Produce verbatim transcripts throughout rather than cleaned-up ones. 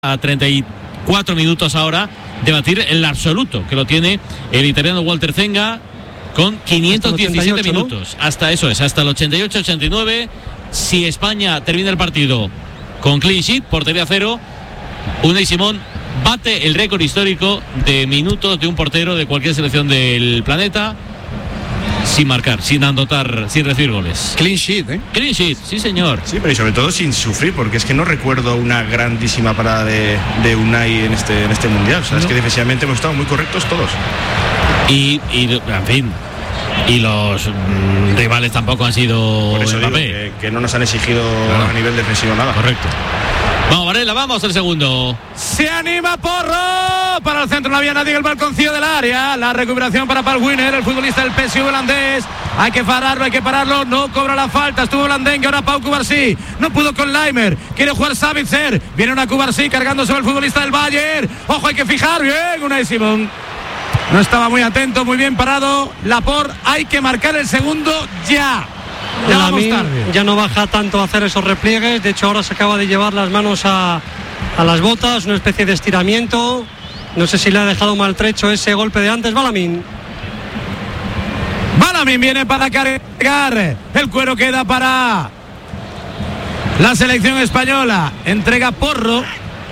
A treinta y cuatro minutos ahora de batir el absoluto, que lo tiene el italiano Walter Zenga con quinientos diecisiete minutos. ¿No? Hasta eso es, hasta el ochenta y ocho ochenta y nueve. Si España termina el partido con clean sheet, portería cero, Unai Simón bate el récord histórico de minutos de un portero de cualquier selección del planeta sin marcar, sin anotar, sin recibir goles. Clean sheet, ¿eh? Clean sheet, sí señor. Sí, pero y sobre todo sin sufrir, porque es que no recuerdo una grandísima parada de, de Unai en este, en este mundial. O sea, no. Es que defensivamente hemos estado muy correctos todos. Y, y en fin, y los mmm, rivales tampoco han sido. Por eso digo que, que no nos han exigido claro. a nivel defensivo nada. Correcto. Vamos, Varela, vamos el segundo. Se anima Porro. Para el centro no había nadie en el balconcillo del área. La recuperación para Paul Winner, el futbolista del P S V holandés. Hay que pararlo, hay que pararlo. No cobra la falta. Estuvo Blandengue, ahora Pau Cubarsí. No pudo con Laimer. Quiere jugar Sabitzer. Viene una Cubarsí cargando sobre el futbolista del Bayern. Ojo, hay que fijar bien. Unai Simón. No estaba muy atento, muy bien parado. Laporte, hay que marcar el segundo ya. Ya, vamos tarde. Ya no baja tanto a hacer esos repliegues. De hecho, ahora se acaba de llevar las manos a, a las botas, una especie de estiramiento. No sé si le ha dejado maltrecho ese golpe de antes. Balamin. Balamin viene para cargar. El cuero queda para la selección española. Entrega Porro.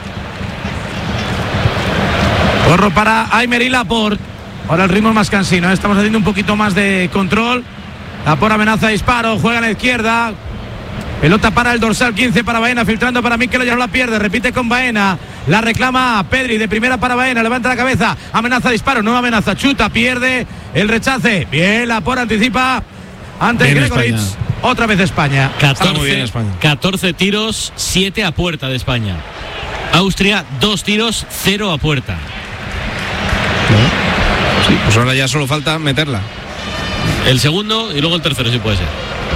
Porro para Aymer y Laporte. Ahora el ritmo es más cansino. Estamos haciendo un poquito más de control. Laporte amenaza disparo, juega a la izquierda. Pelota para el dorsal quince para Baena, filtrando para Mikel, ya no la pierde, repite con Baena. La reclama Pedri, de primera para Baena, levanta la cabeza, amenaza disparo, nueva amenaza, chuta, pierde el rechace. Bien, Laporte anticipa ante Gregoritsch. Otra vez España. catorce, bien España. catorce tiros, siete a puerta de España. Austria, dos tiros, cero a puerta. Sí, pues ahora ya solo falta meterla. El segundo y luego el tercero, si puede ser.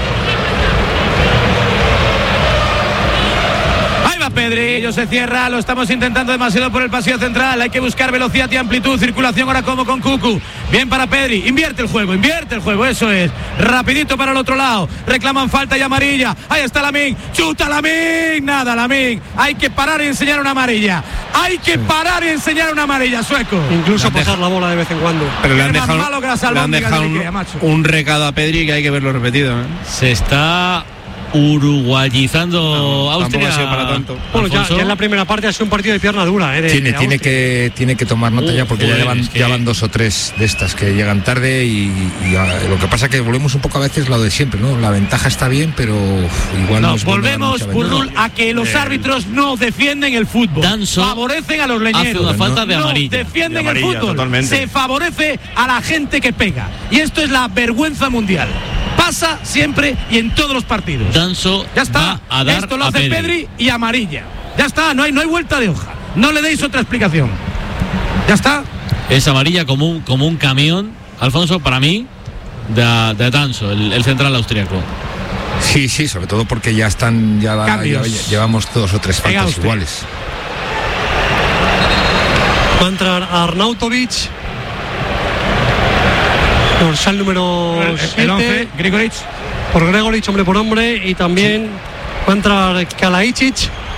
Ahí va Pedri, ellos se cierra, lo estamos intentando demasiado por el pasillo central. Hay que buscar velocidad y amplitud, circulación ahora como con Cucu. Bien para Pedri, invierte el juego, invierte el juego, eso es. Rapidito para el otro lado, reclaman falta y amarilla. Ahí está Lamine, chuta Lamine, nada Lamine. Hay que parar y enseñar una amarilla. Hay que parar y enseñar una amarilla, sueco. Incluso pasar la bola de vez en cuando. Pero le han dejado, le han dejado un, un recado a Pedri que hay que verlo repetido, ¿eh? Se está uruguayizando no, Austria. Para tanto. Bueno, ya, ya en la primera parte ha sido un partido de pierna dura, ¿eh? De, tiene, de tiene, que, tiene que tomar nota uh, ya, porque pues, ya, llevan, es que... ya van dos o tres de estas que llegan tarde y, y a, lo que pasa es que volvemos un poco a veces lo de siempre, ¿no? La ventaja está bien, pero uf, igual no, nos volvemos, Burrul, a que los árbitros no defienden el fútbol. Danso favorecen a los leñeros. Hace una falta de amarilla. No defienden de amarilla, el fútbol. Totalmente. Se favorece a la gente que pega. Y esto es la vergüenza mundial. Pasa siempre y en todos los partidos. Danso ya está. Va a dar Esto lo a hace Pedri. Pedri y amarilla. Ya está, no hay, no hay vuelta de hoja. No le deis otra explicación. Ya está. Es amarilla como un, como un camión, Alfonso, para mí, de, de Danso, el, el central austriaco. Sí, sí, sobre todo porque ya están, ya, la, ya llevamos dos o tres faltas iguales. Va a entrar Arnautovic. Dorsal número siete, el once, Gregoritsch. Por Gregoritsch, hombre por hombre. Y también sí. Va a entrar Kalajdzic.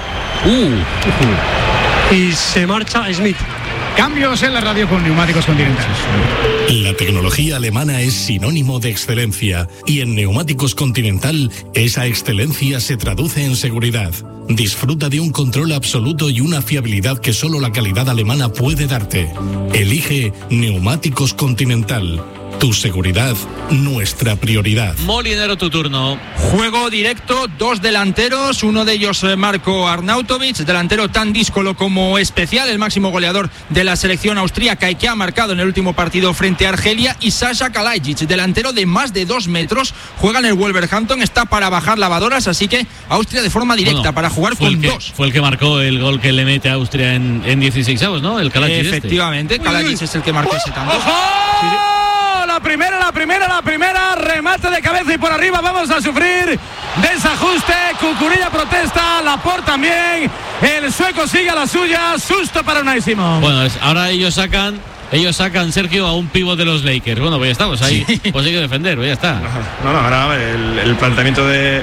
Uh. Y se marcha Smith. Cambios en la radio con Neumáticos Continental. La tecnología alemana es sinónimo de excelencia y en Neumáticos Continental esa excelencia se traduce en seguridad. Disfruta de un control absoluto y una fiabilidad que solo la calidad alemana puede darte. Elige Neumáticos Continental. Tu seguridad, nuestra prioridad. Molinero, tu turno. Juego directo, dos delanteros, uno de ellos Marko Arnautovic, delantero tan díscolo como especial, el máximo goleador de la selección austríaca y que ha marcado en el último partido frente a Argelia, y Sasha Kalajdzic, delantero de más de dos metros, juega en el Wolverhampton, está para bajar lavadoras, así que Austria de forma directa, bueno, para jugar con que, dos. Fue el que marcó el gol que le mete a Austria en, en dieciseisavos, ¿no? El Kalajdzic. Efectivamente, este. Kalajdzic es el que marcó ese tanto. ¡Ojo! Sí. La primera, la primera, la primera, remate de cabeza y por arriba, vamos a sufrir desajuste, Cucurella protesta, Laporte también, el sueco sigue a la suya, susto para Unai Simón. Bueno, es, ahora ellos sacan, ellos sacan, Sergio, a un pívot de los Lakers. Bueno, pues ya estamos ahí, sí. Pues hay que defender, pues ya está. No, no, ahora el, el planteamiento de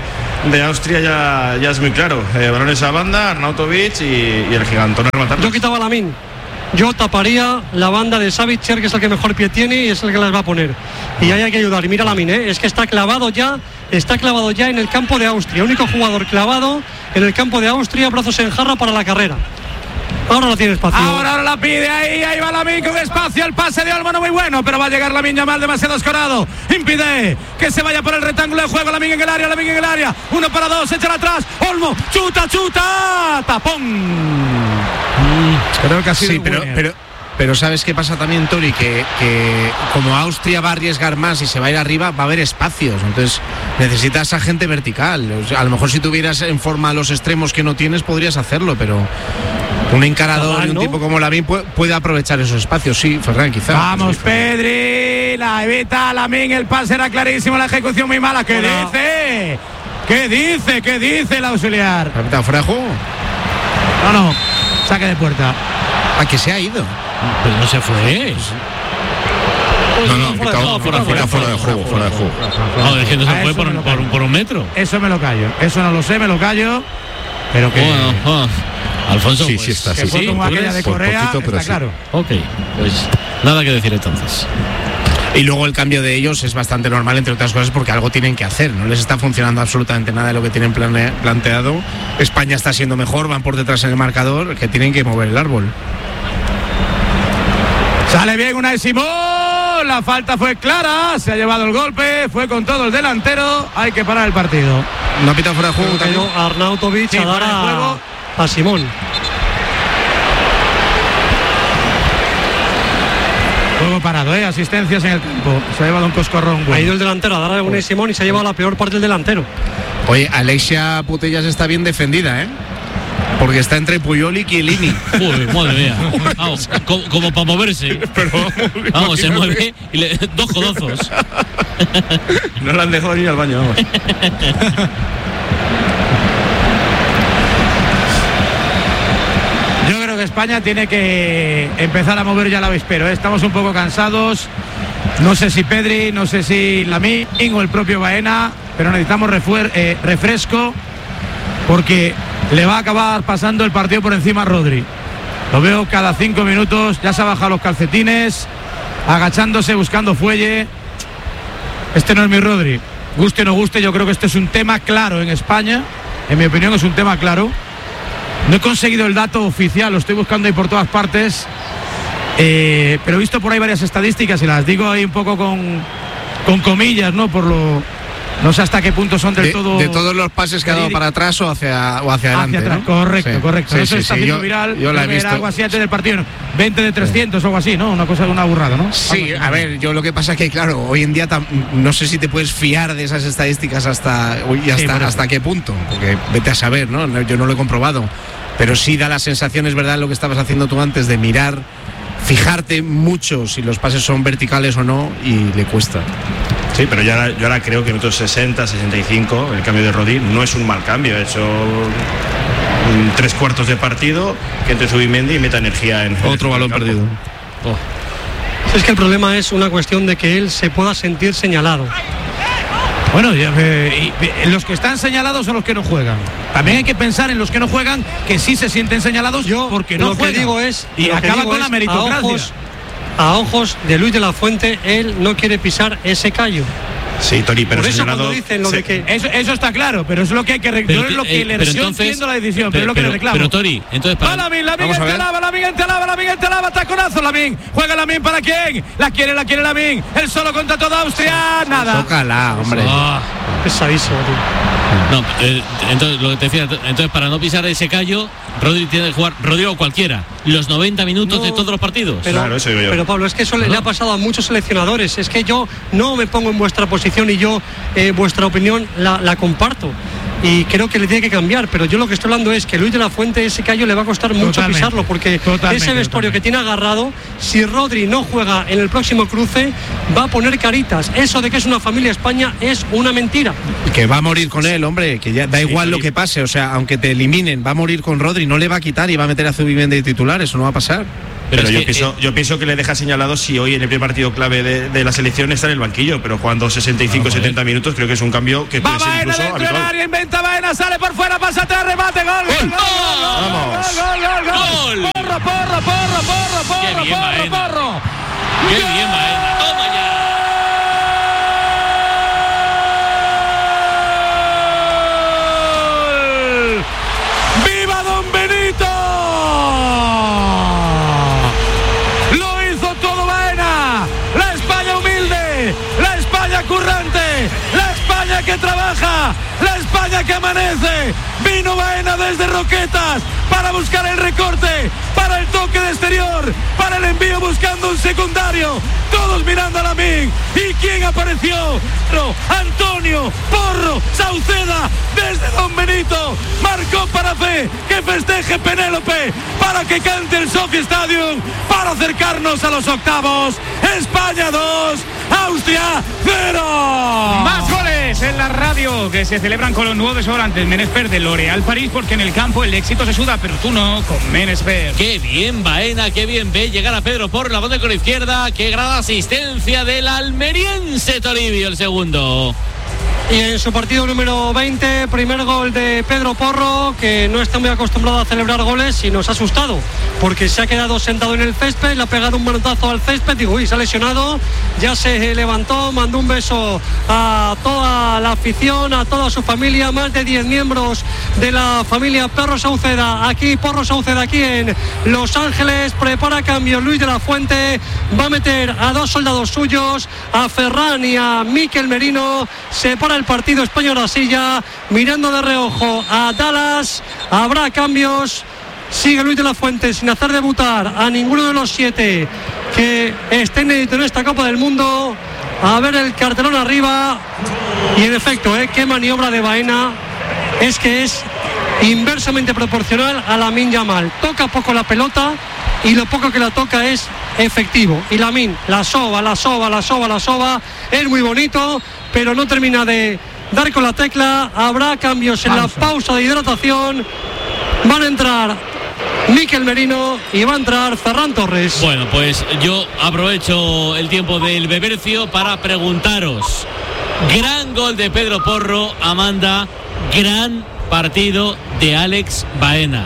de Austria ya, ya es muy claro. Eh, balones a banda, Arnautovic y, y el gigantón a rematarlos. Yo quitaba a Lamine. Yo taparía la banda de Savitzer, que es el que mejor pie tiene y es el que las va a poner. Y ahí hay que ayudar. Y mira Lamine, ¿eh? Es que está clavado ya, está clavado ya en el campo de Austria. Único jugador clavado en el campo de Austria, brazos en jarra para la carrera. Ahora no tiene espacio. Ahora, ahora la pide, ahí, ahí va Lamine con espacio. El pase de Olmo no muy bueno, pero va a llegar Lamine Yamal demasiado escorado. Impide que se vaya por el rectángulo de juego. Lamine en el área, Lamine en el área. Uno para dos, echan atrás. Olmo, chuta, chuta. Tapón. Creo que ha sido sí, pero, pero, pero ¿sabes qué pasa también, Tori? Que, que como Austria va a arriesgar más y se va a ir arriba, va a haber espacios. Entonces necesitas a gente vertical. O sea, a lo mejor si tuvieras en forma los extremos que no tienes, podrías hacerlo, pero un encarador Ferran, y un ¿no? tipo como Lamine puede, puede aprovechar esos espacios. Sí, Ferran, quizá. Vamos, sí, Pedri, la evita Lamine, el pase era clarísimo, la ejecución muy mala. ¿Qué Hola. dice? ¿Qué dice? ¿Qué dice el auxiliar? ¿Está fuera de juego? No, no. Saque de puerta. ¿A que se ha ido? Pero no se fue. No, no, fuera, no, fuera, fuera, fuera de juego, fuera de juego. No, es que no se fue por, por, por un metro. Eso me lo callo. Eso no lo sé, me lo callo. Pero que. Bueno, oh, Alfonso. Sí, pues, sí está. Que Sí, sí, como aquella de Correa, poquito, pero está sí. claro. Ok, pues nada que decir entonces. Y luego el cambio de ellos es bastante normal, entre otras cosas, porque algo tienen que hacer. No les está funcionando absolutamente nada de lo que tienen plane- planteado. España está siendo mejor, van por detrás en el marcador, que tienen que mover el árbol. Sale bien Unai Simón. La falta fue clara. Se ha llevado el golpe. Fue con todo el delantero. Hay que parar el partido. ¿No ha pitado fuera de juego también? Arnautovic Sí, a dar a, a Simón. Juego parado, ¿eh? Asistencias en el campo. Se ha llevado un coscorrón. Bueno. Ha ido el delantero a dar a Unai Simón y se ha llevado la peor parte del delantero. Oye, Alexia Putellas está bien defendida, ¿eh? Porque está entre Puyol y Chiellini. Uy, madre mía. Vamos, como, como para moverse. Pero, vamos, se mueve y le, dos codazos. No la han dejado ir al baño, vamos. Yo creo que España tiene que empezar a mover ya el avispero, ¿eh? Estamos un poco cansados. No sé si Pedri, no sé si Lamine o el propio Baena, pero necesitamos refuer- eh, refresco porque le va a acabar pasando el partido por encima a Rodri. Lo veo cada cinco minutos, ya se ha bajado los calcetines, agachándose, buscando fuelle. Este no es mi Rodri. Guste o no guste, yo creo que este es un tema claro en España. En mi opinión es un tema claro. No he conseguido el dato oficial, lo estoy buscando ahí por todas partes. Eh, pero he visto por ahí varias estadísticas y las digo ahí un poco con, con comillas, ¿no? Por lo... No sé hasta qué punto son del de, todo... De todos los pases que ha dado para atrás o hacia, o hacia adelante, hacia atrás, ¿no? correcto, sí. correcto. Sí, Eso sí, está sí, haciendo yo, viral. Yo la he visto. Era algo así antes del partido. veinte de trescientos o algo así, ¿no? Una cosa, una burrada, ¿no? Sí, a ver, yo lo que pasa es que, claro, hoy en día tam, no sé si te puedes fiar de esas estadísticas hasta, y hasta, sí, hasta qué punto, porque vete a saber, ¿no? Yo no lo he comprobado. Pero sí da la sensación, es verdad, lo que estabas haciendo tú antes, de mirar, fijarte mucho si los pases son verticales o no, y le cuesta. Sí, pero yo ahora, yo ahora creo que en otros sesenta, sesenta y cinco el cambio de Rodri no es un mal cambio. Ha hecho tres cuartos de partido, que entre Zubimendi y meta energía en otro balón perdido. Oh. Es que el problema es una cuestión de que él se pueda sentir señalado. Bueno, eh, y, y, los que están señalados son los que no juegan. También hay que pensar en los que no juegan, que sí se sienten señalados. Yo porque no lo juegan. Que digo es, y acaba con la meritocracia. A ojos, a ojos de Luis de la Fuente, él no quiere pisar ese callo. Sí, Tori, pero por eso señalado, cuando dicen lo sí. de que eso, eso está claro, pero es lo que hay que reclamar. Es lo que eh, le pero yo entonces, entiendo la decisión, pero, pero es lo que pero, le reclamo. Pero Tori, entonces para... Va Lamine, Lamine entelaba, Lamine entelaba, Lamine entelaba, taconazo Lamine. Juega Lamine para quién? La quiere, la quiere Lamine. El solo contra toda Austria, nada. Tócala, hombre. Oh. Pesadísimo, tío. No, eh, entonces lo que te decía, entonces para no pisar ese callo, Rodri tiene que jugar, Rodrigo cualquiera, los noventa minutos no, de todos los partidos. Pero, claro, eso digo yo. Pero Pablo, es que eso ¿no? le ha pasado a muchos seleccionadores. Es que yo no me pongo en vuestra posición y yo eh, vuestra opinión la, la comparto. Y creo que le tiene que cambiar, pero yo lo que estoy hablando es que Luis de la Fuente ese callo le va a costar mucho totalmente, pisarlo, porque totalmente, ese vestuario totalmente. que tiene agarrado, si Rodri no juega en el próximo cruce, va a poner caritas. Eso de que es una familia España es una mentira. Que va a morir con él, hombre, que ya da sí, igual sí. lo que pase, o sea, aunque te eliminen, va a morir con Rodri, no le va a quitar y va a meter a Zubimendi de titular, eso no va a pasar. Pero, pero yo, que, pienso, eh, yo pienso que le deja señalado si hoy en el primer partido clave de, de la selección está en el banquillo, pero jugando sesenta y cinco setenta minutos creo que es un cambio que puede ser incluso habitual. Inventa Baena, sale por fuera, pasa atrás, remate, gol, gol, gol, gol, gol, gol, gol, porro, porro, porro, porro, porro, qué bien, porro, porro, qué bien, Baena, toma ya. ¡Viva Don Benito! Lo hizo todo Baena, la España humilde, la España currante, la España que trabaja, la España que amanece. Vino Baena desde Roquetas para buscar el recorte, para el toque de exterior, para el envío buscando un secundario. Todos mirando a Lamine. ¿Y quién apareció? No, Antonio Porro Sauceda desde Don Benito. Marcó para Fe, que festeje Penélope, para que cante el Sophie Stadium, para acercarnos a los octavos. España dos, Austria cero. Más goles en la radio que se celebran con los nuevos desodorantes Menesper de L'Oréal París, porque en el campo el éxito se suda, pero tú no, con Menesper. Qué bien Baena, qué bien ve llegar a Pedro Porro, la banda con la izquierda, qué gran asistencia del almeriense Toribio, el segundo. Y en su partido número veinte, primer gol de Pedro Porro, que no está muy acostumbrado a celebrar goles y nos ha asustado, porque se ha quedado sentado en el césped, le ha pegado un manotazo al césped, digo, uy, se ha lesionado, ya se levantó, mandó un beso a toda la afición, a toda su familia, más de diez miembros de la familia Porro Sauceda, aquí Porro Sauceda, aquí en Los Ángeles, prepara cambio Luis de la Fuente, va a meter a dos soldados suyos, a Ferran y a Mikel Merino, se para el partido España la silla, mirando de reojo a Dallas, habrá cambios, sigue Luis de la Fuente sin hacer debutar a ninguno de los siete que estén en esta Copa del Mundo, a ver el cartelón arriba, y en efecto, ¿eh? qué maniobra de Baena, es que es inversamente proporcional a Lamine Yamal, toca poco la pelota y lo poco que la toca es efectivo, y Lamine la soba, la soba, la soba, la soba, es muy bonito, pero no termina de dar con la tecla. Habrá cambios en la pausa de hidratación, van a entrar Mikel Merino y va a entrar Ferran Torres. Bueno, pues yo aprovecho el tiempo del bebercio para preguntaros, gran gol de Pedro Porro, Amanda, gran partido de Alex Baena.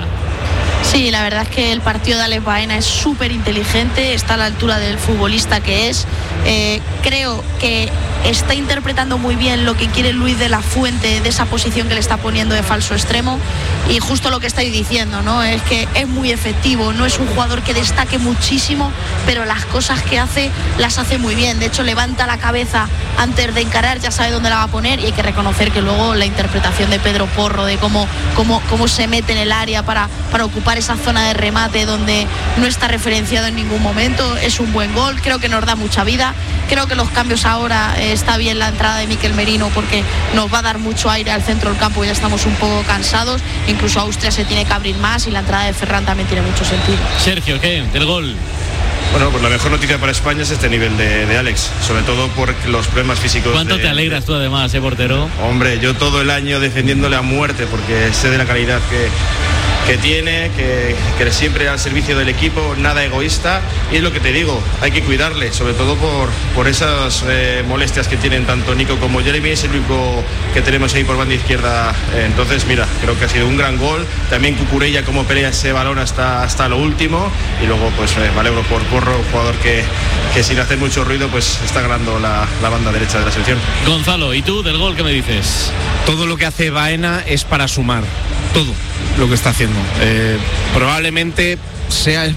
Sí, la verdad es que el partido de Alex Baena es súper inteligente, está a la altura del futbolista que es. Eh, creo que está interpretando muy bien lo que quiere Luis de la Fuente de esa posición que le está poniendo de falso extremo, y justo lo que estáis diciendo, ¿no? Es que es muy efectivo, no es un jugador que destaque muchísimo, pero las cosas que hace las hace muy bien. De hecho, levanta la cabeza antes de encarar, ya sabe dónde la va a poner, y hay que reconocer que luego la interpretación de Pedro Porro de cómo, cómo, cómo se mete en el área para, para ocupar esa zona de remate donde no está referenciado en ningún momento, es un buen gol, creo que nos da mucha vida. Creo que los cambios ahora, eh, está bien la entrada de Mikel Merino porque nos va a dar mucho aire al centro del campo, ya estamos un poco cansados, incluso Austria se tiene que abrir más, y la entrada de Ferran también tiene mucho sentido. Sergio, ¿qué? Del gol. Bueno, pues la mejor noticia para España es este nivel de, de Alex, sobre todo por los problemas físicos. ¿Cuánto de, te alegras tú además, eh, portero? Hombre, yo todo el año defendiéndole a muerte porque sé de la calidad que, que tiene, que, que siempre al servicio del equipo, nada egoísta, y es lo que te digo, hay que cuidarle, sobre todo por, por esas eh, molestias que tienen tanto Nico como Jeremy, es el único que tenemos ahí por banda izquierda. Eh, entonces, mira, creo que ha sido un gran gol, también Cucurella como pelea ese balón hasta, hasta lo último, y luego pues eh, me alegro por Porro, un jugador que, que sin hacer mucho ruido pues está ganando la, la banda derecha de la selección. Gonzalo, ¿y tú del gol qué me dices? Todo lo que hace Baena es para sumar, todo lo que está haciendo. Eh, probablemente sea,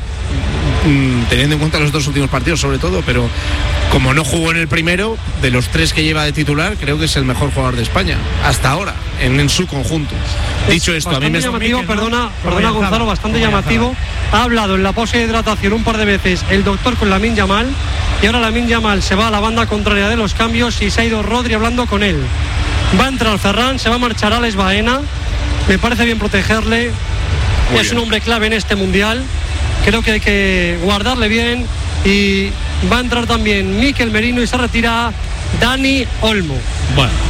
mm, teniendo en cuenta los dos últimos partidos sobre todo, pero como no jugó en el primero, de los tres que lleva de titular, creo que es el mejor jugador de España, hasta ahora, en, en su conjunto. Es Dicho esto, a mí me llamativo, perdona, perdona Gonzalo, bastante llamativo. Ha hablado en la pose de hidratación un par de veces el doctor con Lamine Yamal, y ahora Lamine Yamal se va a la banda contraria de los cambios y se ha ido Rodri hablando con él. Va a entrar Ferran, se va a marchar Alex Baena. Me parece bien protegerle. Muy es bien. Un hombre clave en este mundial. Creo que hay que guardarle bien. Y va a entrar también Mikel Merino y se retira Dani Olmo. Bueno,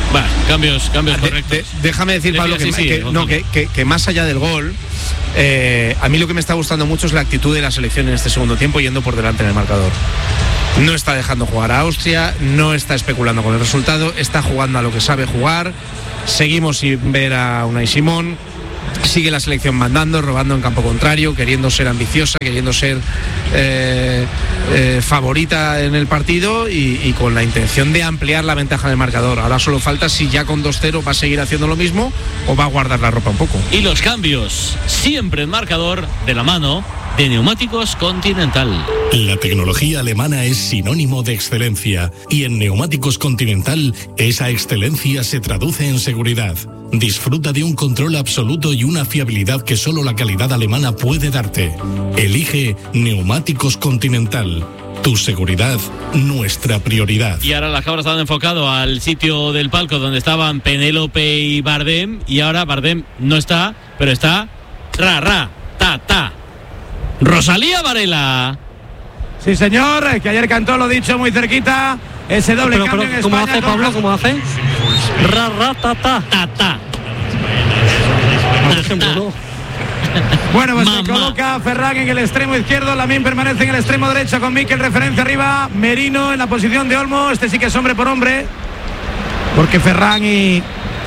Va, cambios, cambios de, correctos. De, déjame decir, Pablo, que, sí, sí, que, no, que, que, que más allá del gol, eh, a mí lo que me está gustando mucho es la actitud de la selección en este segundo tiempo, yendo por delante en el marcador. No está dejando jugar a Austria, no está especulando con el resultado, está jugando a lo que sabe jugar. Seguimos sin ver a Unai Simón. Sigue la selección mandando, robando en campo contrario, queriendo ser ambiciosa, queriendo ser eh, eh, favorita en el partido y, y con la intención de ampliar la ventaja del marcador. Ahora solo falta si ya con dos cero va a seguir haciendo lo mismo o va a guardar la ropa un poco. Y los cambios, siempre en marcador, de la mano de Neumáticos Continental. La tecnología alemana es sinónimo de excelencia y en Neumáticos Continental esa excelencia se traduce en seguridad. Disfruta de un control absoluto y una fiabilidad que solo la calidad alemana puede darte. Elige Neumáticos Continental. Tu seguridad, nuestra prioridad. Y ahora las cámaras estaban enfocado al sitio del palco donde estaban Penélope y Bardem, y ahora Bardem no está, pero está ra ra ta ta Rosalía Varela. Sí, señor, que ayer cantó, lo dicho, muy cerquita. Ese doble pero, cambio pero, en ¿cómo España. hace, Pablo? ¿Cómo hace? Ra, ra, ta, ta. Ta, ta. Por ejemplo, ¿no? Bueno, pues Mamá. se coloca Ferran en el extremo izquierdo, Lamine permanece en el extremo derecho con Mikel referencia arriba, Merino en la posición de Olmo, este sí que es hombre por hombre, porque Ferran y...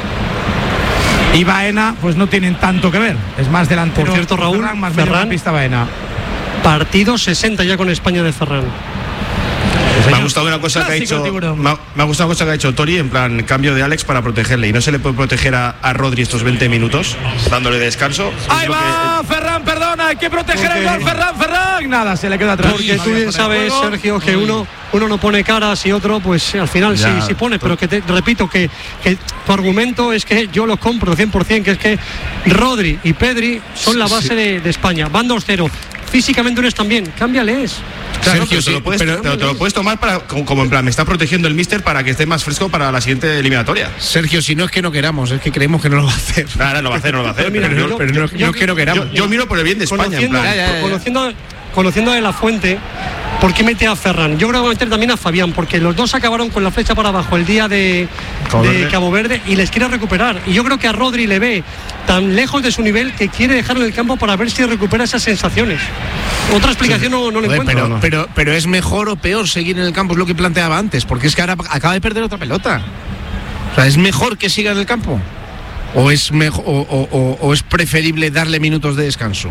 y Baena pues no tienen tanto que ver, es más delantero. Por cierto, Raúl, Ferran, más Ferran, pista Baena. Partido sesenta ya con España de Ferran. Me ha gustado una cosa que ha hecho me ha, me ha gustado una cosa que ha hecho Tori, en plan cambio de Alex para protegerle, y no se le puede proteger a, a Rodri estos veinte minutos dándole descanso. Ahí va que... Ferran, perdona, hay que proteger porque... el gol, Ferran, Ferran, nada, se le queda atrás. Porque tú bien sabes, Sergio, que uno uno no pone caras y otro pues al final ya, sí, sí pone, pero que te repito que, que tu argumento es que yo lo compro cien por ciento, que es que Rodri y Pedri son la base sí. de, de España, van dos cero. Físicamente uno están bien, cámbiales. Claro, Sergio, pero, sí, te lo puedes, pero te, te lo puedes tomar para, como, como en plan, me está protegiendo el míster para que esté más fresco para la siguiente eliminatoria. Sergio, si no es que no queramos, es que creemos que no lo va a hacer. Nada, no va a hacer, no lo va a hacer. Pero, pero, yo, pero no, yo, no es que no queramos. Yo, yo miro por el bien de España. Conociendo, en plan. ya, ya, ya. Conociendo, conociendo de la fuente, ¿por qué mete a Ferran? Yo creo que va a meter también a Fabián, porque los dos acabaron con la flecha para abajo el día de Cabo, de Verde. Cabo Verde y les quiere recuperar. Y yo creo que a Rodri le ve tan lejos de su nivel que quiere dejarlo en el campo para ver si recupera esas sensaciones. Otra explicación sí. no, no lo encuentro. Pero, no. pero, pero es mejor o peor seguir en el campo, es lo que planteaba antes, porque es que ahora acaba de perder otra pelota. O sea, ¿es mejor que siga en el campo? ¿O es, mejor, o, o, o, o es preferible darle minutos de descanso?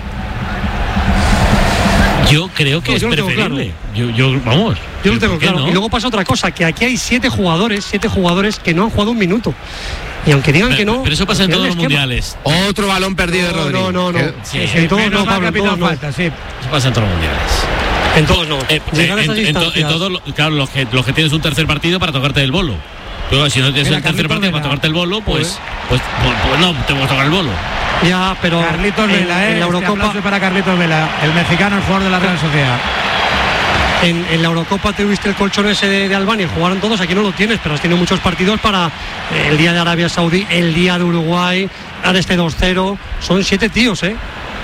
Yo creo que no, es yo preferible. Claro. Yo, yo, vamos. Yo lo tengo claro. No? Y luego pasa otra cosa, que aquí hay siete jugadores, siete jugadores que no han jugado un minuto. Y aunque digan pero, que no. Pero eso pasa en todos los mundiales. Otro balón perdido no, de Rodri. No, no, no. Sí, sí, en todos no, Pablo, en todos no. Falta, sí. Eso pasa en todos los mundiales. En todos no. Eh, Llegar en, a esas en, to, en todos, claro, los que, los que tienes un tercer partido para tocarte el bolo. Pero si no tienes el tercer partido para tocarte el bolo, pues, pues, pues, pues no te voy a tocar el bolo. Ya, pero Carlitos Vela, en, eh, en la Eurocopa este para Carlitos Vela, el mexicano, el jugador de la Real Sociedad. En, en la Eurocopa te viste el colchón ese de, de Albania, jugaron todos, aquí no lo tienes, pero has tenido muchos partidos para eh, el día de Arabia Saudí, el día de Uruguay, ahora este dos cero, son siete tíos, ¿eh?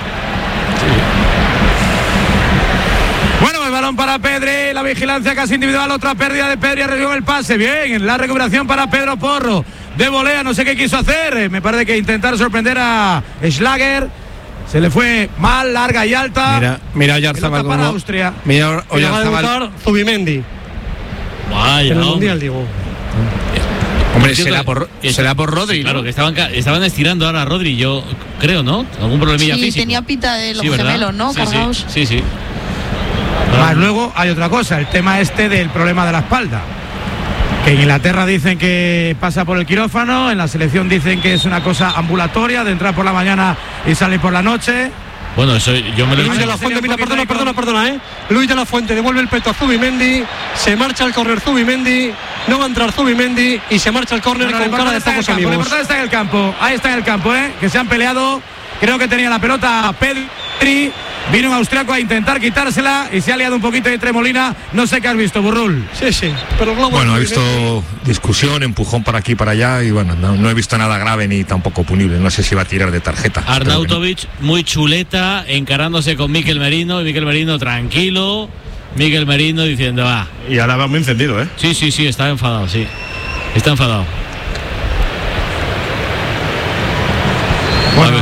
Bueno, el balón para Pedri, la vigilancia casi individual, otra pérdida de Pedri, arriesgó el pase, bien, la recuperación para Pedro Porro, de volea, no sé qué quiso hacer, me parece que intentar sorprender a Schlager. Se le fue mal, larga y alta. Mira, mira Oyarzabal como para Austria. Mira Oyarzabal. Va a debutar Zubimendi. Vaya, en el hombre. mundial, digo. Hombre, será por, será por Rodri. Sí, claro, ¿no? que estaban, estaban estirando ahora a Rodri, yo creo, ¿no? Algún problemilla sí, físico. Sí, tenía pinta de los sí, gemelos, ¿no? Sí, Cargados. Sí, sí. sí. Más luego hay otra cosa, el tema este del problema de la espalda. Que en Inglaterra dicen que pasa por el quirófano, en la selección dicen que es una cosa ambulatoria, de entrar por la mañana y salir por la noche. Bueno, eso yo me lo he Luis de la Fuente, mira, perdona, perdona, perdona, ¿eh? Luis de la Fuente devuelve el peto a Zubimendi, se marcha al córner Zubimendi, no va a entrar Zubimendi y se marcha al córner no, no, con cara de pocos amigos. Lo importante está en el campo, ahí está en el campo, ¿eh? Que se han peleado, creo que tenía la pelota Pedri. Vino un austriaco a intentar quitársela y se ha liado un poquito entre Molina. No sé qué has visto, Burrul. Sí, sí. Pero bueno, he visto discusión, empujón para aquí, para allá y bueno, no, no he visto nada grave ni tampoco punible. No sé si va a tirar de tarjeta. Arnautovic no. Muy chuleta, encarándose con Mikel Merino y Mikel Merino tranquilo. Mikel Merino diciendo, va. Y ahora va muy encendido, ¿eh? Sí, sí, sí, está enfadado, sí. Está enfadado.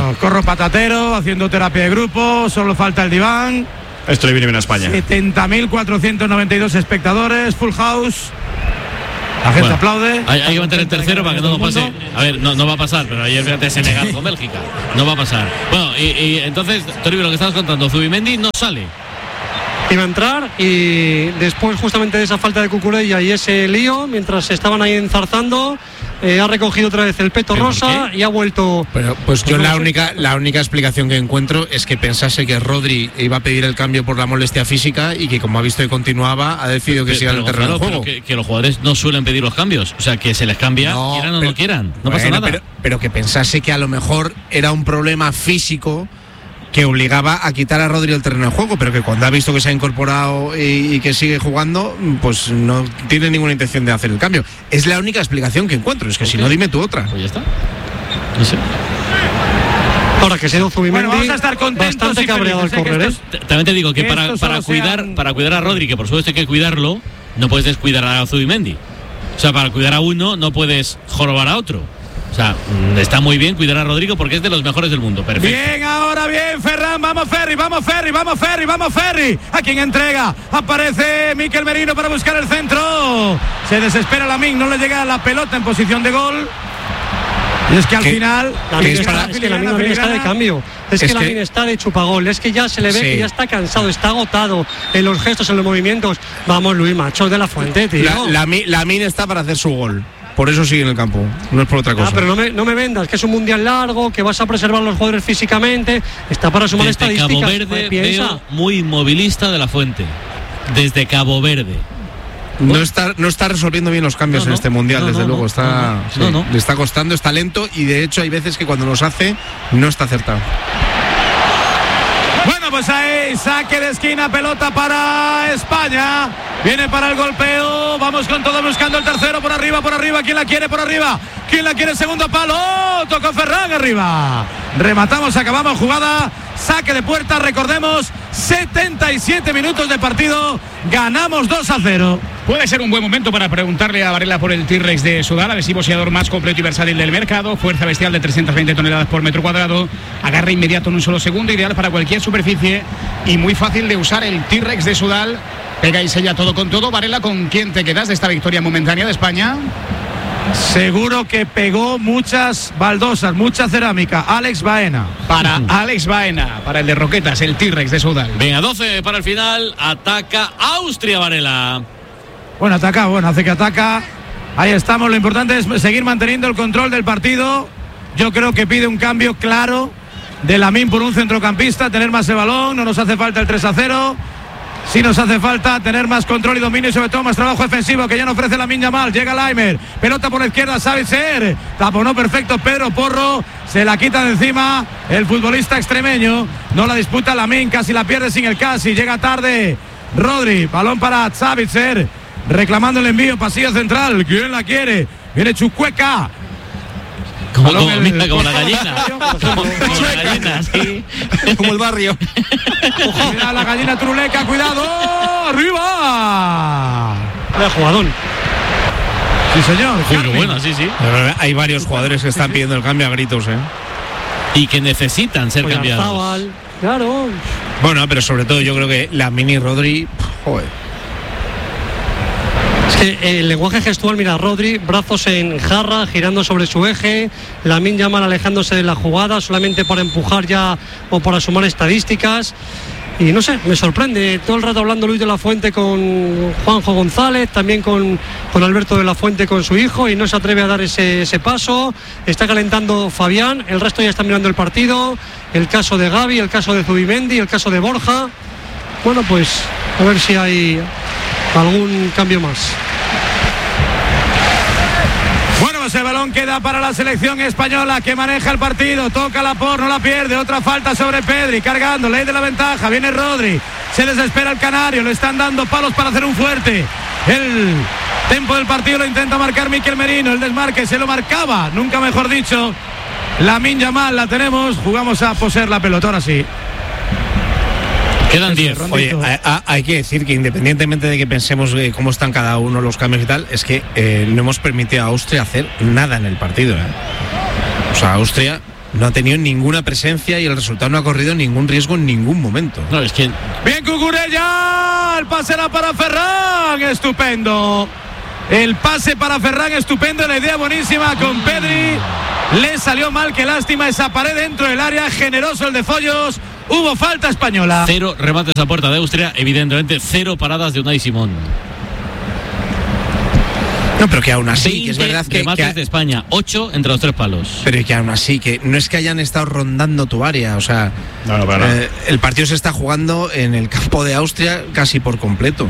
Bueno, corro patatero, haciendo terapia de grupo, solo falta el diván. Esto le viene bien a España. setenta mil cuatrocientos noventa y dos espectadores, full house. La gente bueno, aplaude. Hay, hay que meter el tercero para que no nos pase. A ver, no, no va a pasar, pero ayer fíjate Senegal con Bélgica. No va a pasar. Bueno, y, y entonces, Toribio, lo que estabas contando, Zubimendi no sale. Iba a entrar y después justamente de esa falta de Cucurella y ese lío, mientras estaban ahí enzarzando, eh, ha recogido otra vez el peto rosa y ha vuelto. Pero pues yo la única la única explicación que encuentro es que pensase que Rodri iba a pedir el cambio por la molestia física y que como ha visto que continuaba ha decidido que pero, siga en el terreno claro, de juego. Que, que los jugadores no suelen pedir los cambios, o sea que se les cambia, no, quieran o pero, no quieran, no bueno, pasa nada. Pero, pero que pensase que a lo mejor era un problema físico que obligaba a quitar a Rodri del terreno de juego, pero que cuando ha visto que se ha incorporado y, y que sigue jugando, pues no tiene ninguna intención de hacer el cambio. Es la única explicación que encuentro, es que okay. si no, dime tú otra. Pues ya está. No sé. Ahora que se dio Zubimendi, bueno, vamos a estar contentos bastante cabreado al correr. Estos, ¿eh? También te digo que, que para, para, cuidar, sean... para cuidar a Rodri, que por supuesto hay que cuidarlo, no puedes descuidar a Zubimendi. O sea, para cuidar a uno no puedes jorobar a otro. O sea, está muy bien cuidar a Rodrigo porque es de los mejores del mundo. Perfecto. Bien, ahora bien, Ferran. Vamos, Ferri, vamos, Ferri, vamos, Ferri, vamos, Ferri. A quien entrega. Aparece Mikel Merino para buscar el centro. Se desespera Lamine, no le llega la pelota en posición de gol. Y es que al final Lamine está, es que Lamine está de cambio. Es, es que Lamine está de chupagol. Es que ya se le ve sí. que ya está cansado, está agotado en los gestos, en los movimientos. Vamos, Luis Machos de la Fuente, tío. La, la, Lamine está para hacer su gol. Por eso sigue en el campo, no es por otra cosa. Ah, pero no me, no me vendas, que es un mundial largo, que vas a preservar a los jugadores físicamente. Está para sumar Desde estadísticas. Cabo Verde veo muy inmovilista de la Fuente. Desde Cabo Verde. No está, no está resolviendo bien los cambios no, no, en este mundial, no, desde no, luego. No, está, no, sí, no, no. Le está costando, está lento y de hecho hay veces que cuando los hace no está acertado. Bueno, pues ahí saque de esquina, pelota para España. Viene para el golpeo. Vamos con todo buscando el tercero por arriba, por arriba. ¿Quién la quiere por arriba? ¿Quién la quiere segundo palo? ¡Oh! Tocó Ferran arriba. Rematamos, acabamos jugada. Saque de puerta, recordemos, setenta y siete minutos de partido. Ganamos dos a cero. Puede ser un buen momento para preguntarle a Varela por el T-Rex de Sudal, adhesivo sellador más completo y versátil del mercado, fuerza bestial de trescientas veinte toneladas por metro cuadrado, agarre inmediato en un solo segundo, ideal para cualquier superficie y muy fácil de usar. El T-Rex de Sudal pega y sella todo con todo. Varela, ¿con quién te quedas de esta victoria momentánea de España? Seguro que pegó muchas baldosas, mucha cerámica. Alex Baena. Para Alex Baena, para el de Roquetas, el T-Rex de Sudal. Venga, doce para el final. Ataca Austria, Varela. Bueno, ataca, bueno, hace que ataca. Ahí estamos, lo importante es seguir manteniendo el control del partido. Yo creo que pide un cambio claro de Lamine por un centrocampista, tener más el balón, no nos hace falta el tres a cero. Sí nos hace falta tener más control y dominio y sobre todo más trabajo defensivo que ya no ofrece Lamine Yamal. Llega Laimer, pelota por la izquierda, Savitzer, taponó perfecto Pedro Porro, se la quita de encima el futbolista extremeño, no la disputa Lamine, casi la pierde sin el casi, llega tarde Rodri, balón para Savitzer, reclamando el envío, pasillo central, ¿quién la quiere? Viene Chucueca. Como, como, el, mira, como la gallina. Como, como la gallina, sí. Como el barrio. Mira la gallina Truleca, cuidado. ¡Arriba! Vaya jugadón. Sí, señor. Muy bueno, sí, sí. Hay varios jugadores que están pidiendo el cambio a gritos, ¿eh? Y que necesitan ser Oye, cambiados. Zabal, claro. Bueno, pero sobre todo yo creo que la mini Rodri, joder. Es que el lenguaje gestual, mira, Rodri, brazos en jarra, girando sobre su eje, Lamine Yamal alejándose de la jugada, solamente para empujar ya o para sumar estadísticas. Y no sé, me sorprende, todo el rato hablando Luis de la Fuente con Juanjo González, también con, con Alberto de la Fuente con su hijo, y no se atreve a dar ese, ese paso. Está calentando Fabián, el resto ya está mirando el partido, el caso de Gavi, el caso de Zubimendi, el caso de Borja. Bueno, pues a ver si hay algún cambio más. Bueno, pues el balón queda para la selección española que maneja el partido, toca la por, no la pierde, otra falta sobre Pedri, cargando, ley de la ventaja, viene Rodri, se desespera el canario, le están dando palos para hacer un fuerte. El tempo del partido lo intenta marcar Mikel Merino, el desmarque se lo marcaba, nunca mejor dicho, Lamine Yamal, la tenemos, jugamos a poseer la pelota, ahora sí. Quedan diez. Oye, hay, hay que decir que independientemente de que pensemos eh, cómo están cada uno los cambios y tal, es que eh, no hemos permitido a Austria hacer nada en el partido, ¿eh? O sea, Austria no ha tenido ninguna presencia y el resultado no ha corrido ningún riesgo en ningún momento. No, es que... Bien Cucurella, el pase era para Ferran, estupendo. El pase para Ferran, estupendo, la idea buenísima con Pedri. Le salió mal, qué lástima esa pared dentro del área, generoso el de Follos. Hubo falta española. Cero remates a puerta de Austria, evidentemente cero paradas de Unai Simón. No, pero que aún así, que es verdad que... remates que, de España, ocho entre los tres palos. Pero que aún así, que no es que hayan estado rondando tu área, o sea, no, no, no. Eh, el partido se está jugando en el campo de Austria casi por completo.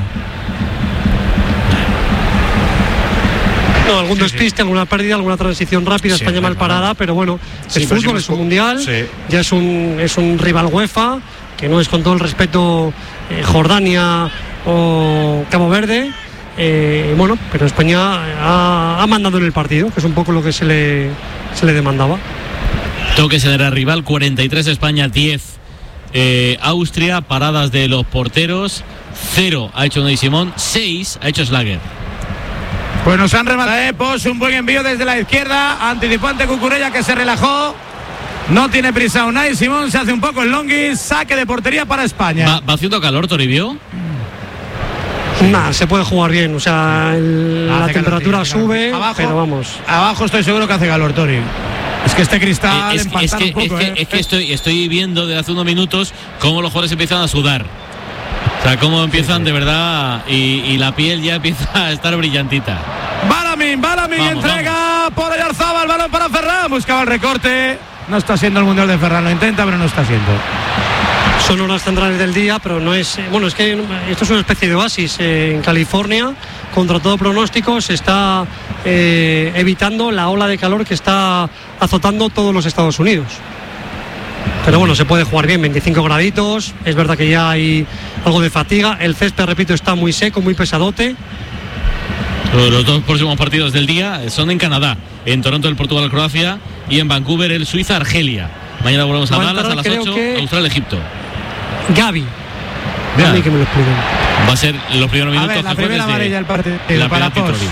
No, algún despiste, alguna pérdida, alguna transición rápida, sí, España mal parada, pero bueno, sí, es fútbol, es un mundial, sí. ya es un, es un rival UEFA, que no es, con todo el respeto, eh, Jordania o Cabo Verde. Eh, bueno, pero España ha, ha mandado en el partido, que es un poco lo que se le, se le demandaba. Toques en el rival, cuarenta y tres España, diez eh, Austria, paradas de los porteros, cero ha hecho Unai Simón, seis ha hecho Schlager. Pues nos han rematado, eh, Pos, un buen envío desde la izquierda, anticipante Cucurella que se relajó. No tiene prisa Unai Simón, se hace un poco el longis, saque de portería para España. ¿Va, va haciendo calor, Toribio? Sí. Nah, se puede jugar bien, o sea, el, la temperatura tío, sube, abajo, pero vamos. Abajo estoy seguro que hace calor, Tori. Es que este cristal eh, es, es, que, un poco, es, eh. que, es que estoy, estoy viendo desde hace unos minutos cómo los jugadores empiezan a sudar. O sea, cómo empiezan sí, sí. de verdad y, y la piel ya empieza a estar brillantita. Balamin, Balamin vamos, entrega vamos. por Oyarzabal, el balón para Ferran, buscaba el recorte. No está siendo el mundial de Ferran, lo intenta, pero no está siendo. Son horas centrales del día, pero no es... Bueno, es que esto es una especie de oasis. Eh, en California, contra todo pronóstico, se está eh, evitando la ola de calor que está azotando todos los Estados Unidos. Pero bueno, se puede jugar bien, veinticinco graditos. Es verdad que ya hay algo de fatiga. El césped, repito, está muy seco, muy pesadote. Los dos próximos partidos del día son en Canadá. En Toronto el Portugal-Croacia y en Vancouver el Suiza-Argelia. Mañana volvemos a Dallas a las ocho, Australia-Egipto. Gavi. Gavi, que me lo expliquen. Va a ser los primeros minutos. A ver, la primera amarilla del partido. La para Pos. Por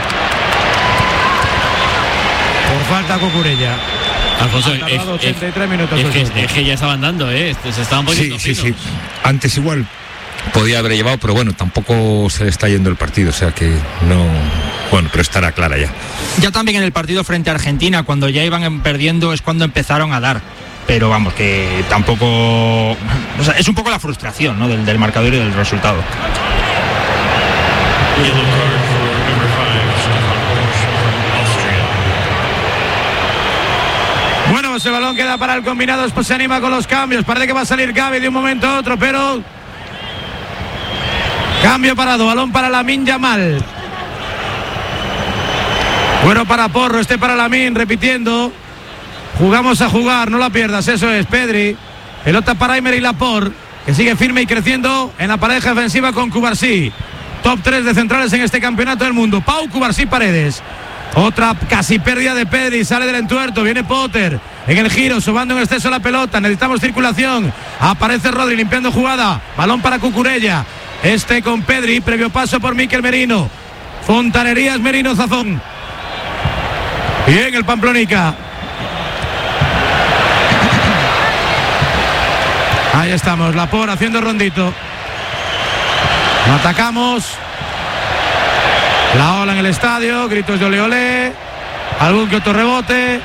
falta Cucurella. Alfonso, es, ochenta y tres minutos es, que, es que ya estaban dando, ¿eh? Se estaban poniendo sí, sí, sí. Antes igual podía haber llevado, pero bueno, tampoco se le está yendo el partido, o sea que no... Bueno, pero estará clara ya. Ya también en el partido frente a Argentina, cuando ya iban perdiendo, es cuando empezaron a dar. Pero vamos, que tampoco... O sea, es un poco la frustración, ¿no? del, del marcador y del resultado. Bueno, ese balón queda para el combinado, después se anima con los cambios. Parece que va a salir Gavi de un momento a otro, pero... Cambio parado, balón para Lamine Yamal. Bueno para Porro, este para Lamine, repitiendo. Jugamos a jugar, no la pierdas, eso es, Pedri. Pelota para Aymeric Laporte, que sigue firme y creciendo en la pareja defensiva con Cubarsí. Top tres de centrales en este campeonato del mundo. Pau, Cubarsí, Paredes. Otra casi pérdida de Pedri, sale del entuerto, viene Potter en el giro, sobando en exceso la pelota, necesitamos circulación. Aparece Rodri limpiando jugada, balón para Cucurella. Este con Pedri, previo paso por Mikel Merino. Fontanerías Merino Zafón. Bien el Pamplonica. Ahí estamos, Laporte haciendo rondito. Atacamos. La ola en el estadio, gritos de ole ole. Algún que otro rebote.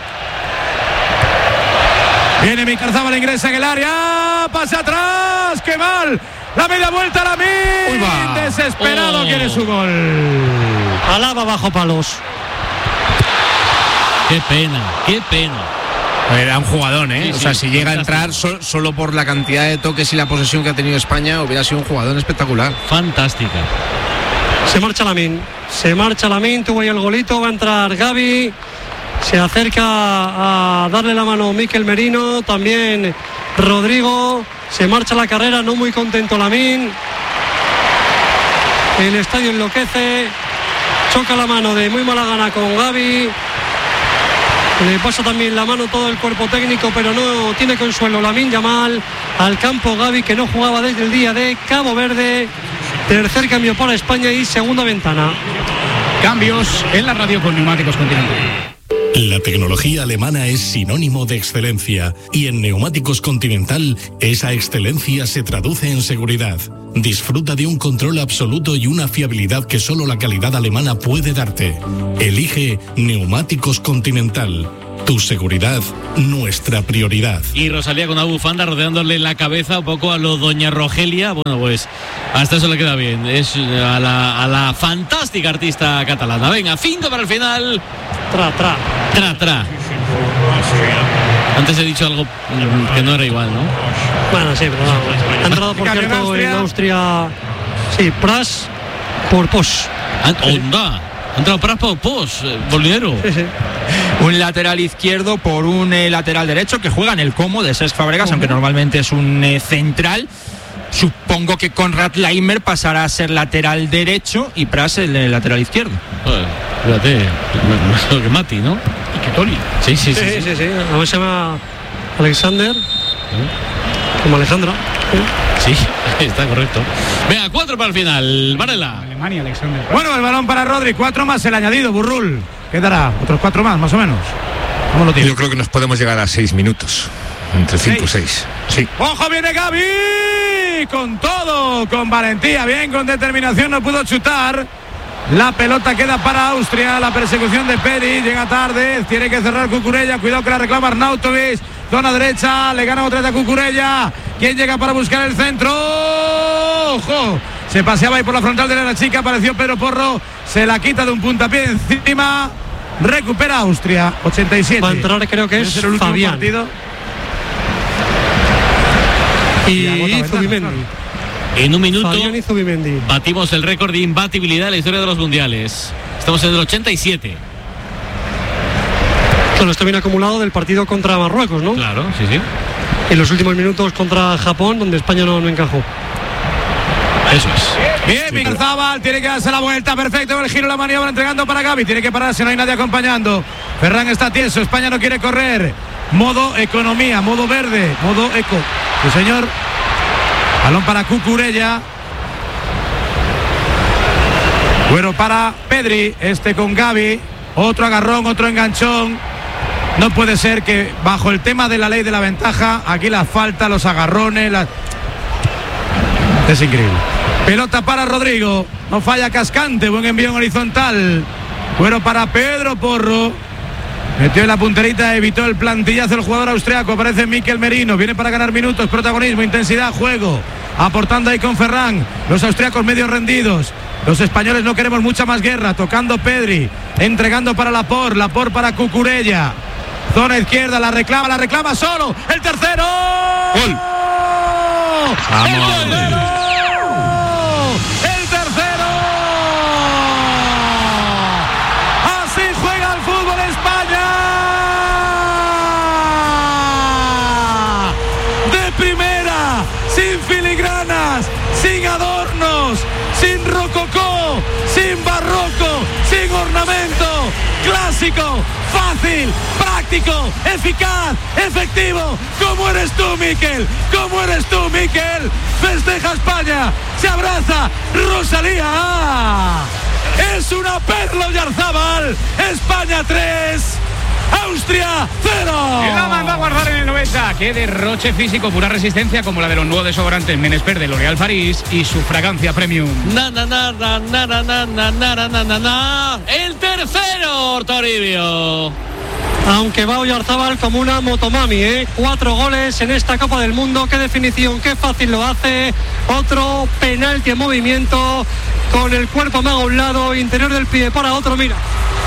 Viene Micarzabal, ingresa en el área. Pase atrás, qué mal. La media vuelta a Lamine. Desesperado oh. quiere su gol. Alaba bajo palos. Qué pena, qué pena. Era un jugadón, ¿eh? Sí, o sea, sí, si llega a entrar so, solo por la cantidad de toques y la posesión que ha tenido España, hubiera sido un jugador espectacular. Fantástica. Se marcha Lamine. Se marcha Lamine, tuvo ahí el golito, va a entrar Gavi. Se acerca a darle la mano Mikel Merino, también Rodrigo. Se marcha la carrera, no muy contento Lamine. El estadio enloquece. Choca la mano de muy mala gana con Gavi. Le pasa también la mano todo el cuerpo técnico, pero no tiene consuelo Lamine Yamal. Al campo Gavi, que no jugaba desde el día de Cabo Verde. Tercer cambio para España y segunda ventana. Cambios en la radio con Neumáticos Continental. La tecnología alemana es sinónimo de excelencia y en Neumáticos Continental esa excelencia se traduce en seguridad. Disfruta de un control absoluto y una fiabilidad que solo la calidad alemana puede darte. Elige Neumáticos Continental. Tu seguridad, nuestra prioridad. Y Rosalía con una bufanda rodeándole la cabeza un poco a lo doña Rogelia. Bueno, pues hasta eso le queda bien. Es a la, a la fantástica artista catalana. Venga, cinco para el final. Tra, tra. Tra, tra. Antes he dicho algo que no era igual, ¿no? Bueno, sí, pero no. Ha entrado, por cierto, en Austria. Sí, Pras por Pos. ¡Onda! Ha entrado Pras por Pos, Bolinero. Sí, sí. Un lateral izquierdo por un eh, lateral derecho que juega en el Como de Cesc Fabregas, uh-huh. aunque normalmente es un eh, central. Supongo que Konrad Laimer pasará a ser lateral derecho y Pras el, el lateral izquierdo. Joder, fíjate, lo que Mati, ¿no? Y que Toli. Sí, sí, sí. Sí, sí, sí. sí. A ver, se llama Alexander. ¿Eh? Como Alejandro. Sí, está correcto. Venga, cuatro para el final. Varela. Alemania, Alexander. Bueno, el balón para Rodri. Cuatro más el añadido, Burrul. Quedará otros cuatro más, más o menos. ¿Cómo lo tiene? Yo creo que nos podemos llegar a seis minutos. Entre cinco y seis. Sí. ¡Ojo, viene Gavi! Con todo, con valentía, bien, con determinación, no pudo chutar. La pelota queda para Austria. La persecución de Peri. Llega tarde. Tiene que cerrar Cucurella. Cuidado que la reclama Arnautovic. Zona derecha. Le gana otra vez a Cucurella. ¿Quién llega para buscar el centro? ¡Ojo! Se paseaba ahí por la frontal de la chica. Apareció Pedro Porro. Se la quita de un puntapié encima. Recupera Austria. ochenta y siete. Va a entrar, creo que es, es el Fabián. Partido. Y, y Zubimendi. En un minuto Fabián y Zubimendi. Batimos el récord de imbatibilidad en la historia de los mundiales. Estamos en el ochenta y siete. Claro, esto viene acumulado del partido contra Marruecos, ¿no? Claro, sí, sí. En los últimos minutos contra Japón, donde España no, no encajó. Eso es. Bien, sí, Miguel Zabal tiene que darse la vuelta. Perfecto, el giro, la maniobra entregando para Gavi. Tiene que pararse, no hay nadie acompañando. Ferran está tieso, España no quiere correr. Modo economía, modo verde, modo eco. Sí, señor. Balón para Cucurella. Bueno, para Pedri. Este con Gavi. Otro agarrón, otro enganchón. No puede ser que bajo el tema de la ley de la ventaja, aquí la falta, los agarrones, la... Es increíble. Pelota para Rodrigo. No falla Cascante. Buen envío en horizontal. Bueno para Pedro Porro. Metió en la punterita, evitó el plantillazo el jugador austriaco. Aparece Mikel Merino, viene para ganar minutos, protagonismo, intensidad, juego. Aportando ahí con Ferran. Los austriacos medio rendidos. Los españoles no queremos mucha más guerra. Tocando Pedri, entregando para Laporte. Laporte para Cucurella. Zona izquierda, la reclama, la reclama solo. El tercero. ¡Gol! ¡El tercero! ¡El tercero! Así juega el fútbol España. De primera, sin filigranas, sin adornos, sin rococó, sin barroco, sin ornamento. Clásico, fácil, práctico, eficaz, efectivo. ¿Cómo eres tú, Mikel? ¿Cómo eres tú, Mikel? Festeja España, se abraza Rosalía. Es una perla Oyarzábal. España tres, Austria cero. Y la manda a guardar en el noventa. Qué derroche físico, pura resistencia, como la de los nuevos desodorantes Menesper de L'Oréal Paris y su fragancia premium. Na na na na na na na na na na na na. El tercero, Toribio. Aunque va Oyarzábal como una motomami, ¿eh? Cuatro goles en esta Copa del Mundo. Qué definición, qué fácil lo hace. Otro penalti en movimiento. Con el cuerpo mago a un lado, interior del pie para otro, mira.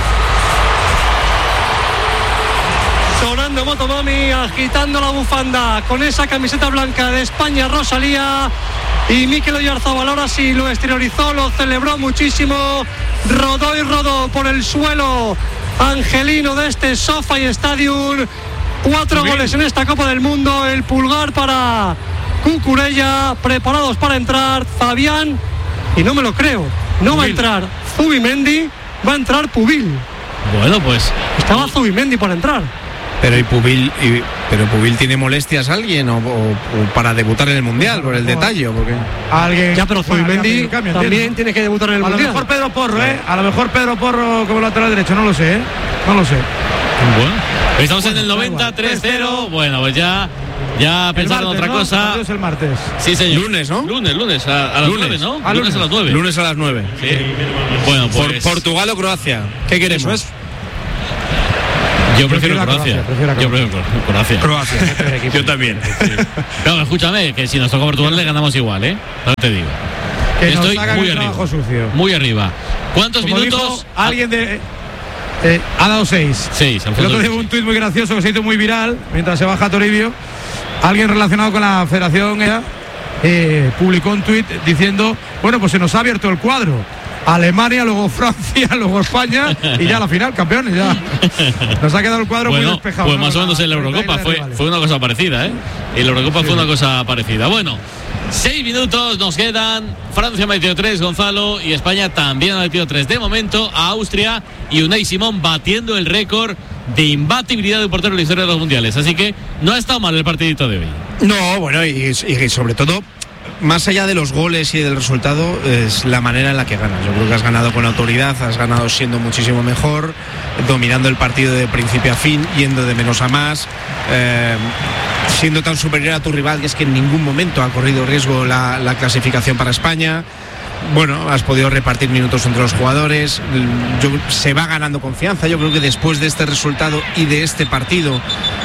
Sonando motomami, agitando la bufanda con esa camiseta blanca de España, Rosalía. Y Mikel Oyarzábal ahora sí lo exteriorizó, lo celebró muchísimo. Rodó y rodó por el suelo angelino de este SoFi Stadium. Cuatro Bien. goles en esta Copa del Mundo. El pulgar para Cucurella, preparados para entrar Fabián, y no me lo creo, no Pubil. va a entrar Zubimendi, va a entrar Pubil. Bueno, pues estaba Zubimendi para entrar. Pero y Pubil, y, pero Pubil tiene molestias alguien o, o, o para debutar en el Mundial, por el detalle, porque alguien. Ya, pero Zubimendi bueno, también tiene que debutar en el a Mundial. A lo mejor Pedro Porro, ¿eh? A lo mejor Pedro Porro como lateral derecho, no lo sé, ¿eh? No lo sé. Bueno, estamos en el noventa, tres cero. Bueno, pues ya ya pensando en otra ¿no? cosa. Es el martes. Sí, señor. Lunes, ¿no? Lunes, lunes a, a las Lunes. nueve, ¿no? A lunes. lunes. a las nueve. Lunes a las nueve. Sí. Bueno, Por pues Portugal o Croacia. ¿Qué queremos? yo prefiero prefiero a Croacia. Croacia, prefiero a Yo prefiero Croacia. Croacia. Yo también. Sí. No, escúchame, que si nos toca Portugal le ganamos igual, ¿eh? No te digo. Que nos Estoy hagan muy el arriba. trabajo sucio. Muy arriba. ¿Cuántos Como minutos? dijo alguien de eh, ha dado seis. Seis. El otro día hubo un tuit muy gracioso que se hizo muy viral mientras se baja Toribio. Alguien relacionado con la Federación eh, eh, publicó un tuit diciendo, bueno, pues se nos ha abierto el cuadro. Alemania, luego Francia, luego España y ya la final, campeones. Ya nos ha quedado el cuadro bueno, muy despejado. Pues ¿no? más o menos en la Eurocopa fue, fue una cosa parecida, ¿eh? En la Eurocopa sí. fue una cosa parecida. Bueno, seis minutos nos quedan. Francia ha metido tres, Gonzalo, y España también ha metido tres. De momento, a Austria y Unai Simón batiendo el récord de imbatibilidad de un portero en la historia de los mundiales. Así que no ha estado mal el partidito de hoy. No, bueno, y, y sobre todo, más allá de los goles y del resultado, es la manera en la que ganas. Yo creo que has ganado con autoridad, has ganado siendo muchísimo mejor, dominando el partido de principio a fin, yendo de menos a más, eh, siendo tan superior a tu rival, que es que en ningún momento ha corrido riesgo la, la clasificación para España. Bueno, has podido repartir minutos entre los jugadores. Yo, se va ganando confianza. Yo creo que después de este resultado y de este partido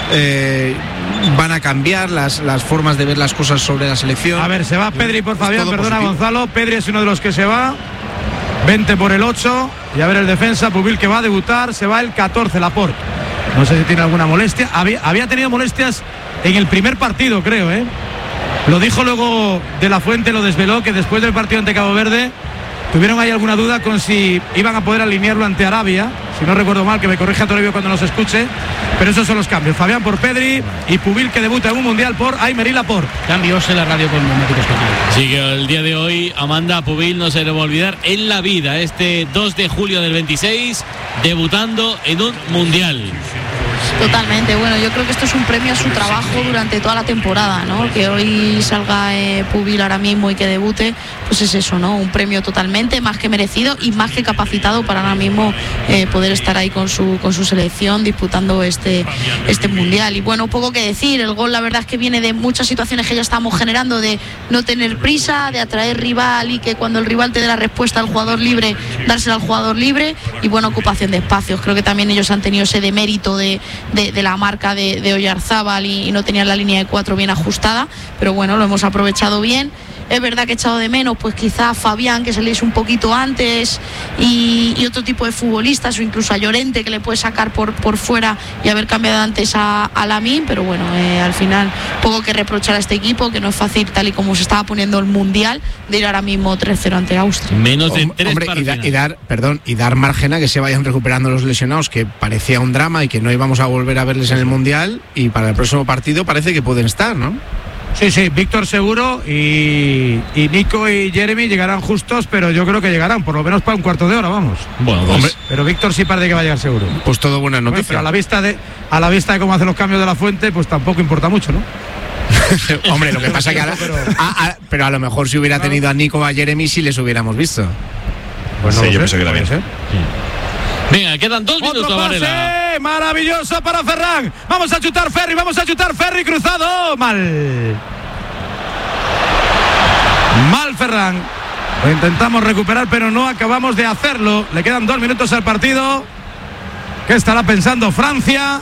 eh, van a cambiar las, las formas de ver las cosas sobre la selección. A ver, se va Pedri por es Fabián, perdona positivo. Gonzalo. Pedri es uno de los que se va. veinte por el ocho. Y a ver el defensa, Pubil, que va a debutar. Se va el catorce, Laporte. No sé si tiene alguna molestia. Había, había tenido molestias en el primer partido, creo, ¿eh? Lo dijo luego De La Fuente, lo desveló, que después del partido ante Cabo Verde tuvieron ahí alguna duda con si iban a poder alinearlo ante Arabia, si no recuerdo mal, que me corrija Toribio cuando nos escuche, pero esos son los cambios. Fabián por Pedri y Pubil, que debuta en un mundial, por Aymeri Laporte. Cambios en la radio con neumáticos Continental. Sí, que el día de hoy Amanda Pubil no se le va a olvidar en la vida, este dos de julio del veintiséis, debutando en un mundial. Totalmente, bueno, yo creo que esto es un premio a su trabajo durante toda la temporada, ¿no? Que hoy salga eh, Pubil ahora mismo y que debute, pues es eso, ¿no? Un premio totalmente más que merecido y más que capacitado para ahora mismo eh, poder estar ahí con su con su selección disputando este, este mundial. Y bueno, poco que decir, el gol la verdad es que viene de muchas situaciones que ya estamos generando, de no tener prisa, de atraer rival y que cuando el rival te dé la respuesta al jugador libre, dársela al jugador libre, y buena ocupación de espacios. Creo que también ellos han tenido ese demérito de De, de la marca de, de Oyarzábal y, y no tenían la línea de cuatro bien ajustada, pero bueno, lo hemos aprovechado bien. Es verdad que he echado de menos, pues quizá Fabián, que se le hizo un poquito antes, y, y otro tipo de futbolistas, o incluso a Llorente, que le puede sacar por, por fuera y haber cambiado antes a, a Lamine, pero bueno, eh, al final poco que reprochar a este equipo, que no es fácil, tal y como se estaba poniendo el Mundial, de ir ahora mismo tres cero ante Austria. Menos de tres Hombre, para y, da, final. y dar, perdón, y dar margen a que se vayan recuperando los lesionados, que parecía un drama y que no íbamos a volver a verles en el Mundial, y para el próximo partido parece que pueden estar, ¿no? Sí, sí, Víctor seguro y, y Nico y Jeremy llegarán justos, pero yo creo que llegarán, por lo menos para un cuarto de hora, vamos. Bueno, pues, Hombre, pero Víctor sí parece que va a llegar seguro. pues todo buenas Bueno, noticias. pero a la vista de a la vista de cómo hacen los cambios de La Fuente, pues tampoco importa mucho, ¿no? Hombre, lo que pasa que a la- pero, a- a- pero a lo mejor si hubiera tenido a Nico o a Jeremy sí les hubiéramos visto. pues Sí, lo yo sé, pienso que puede también. ser. venga, quedan dos minutos, Otro Varela. pase maravilloso para Ferran. Vamos a chutar Ferri, vamos a chutar Ferri cruzado. Mal. Mal Ferran. Lo intentamos recuperar, pero no acabamos de hacerlo. Le quedan dos minutos al partido. ¿Qué estará pensando Francia?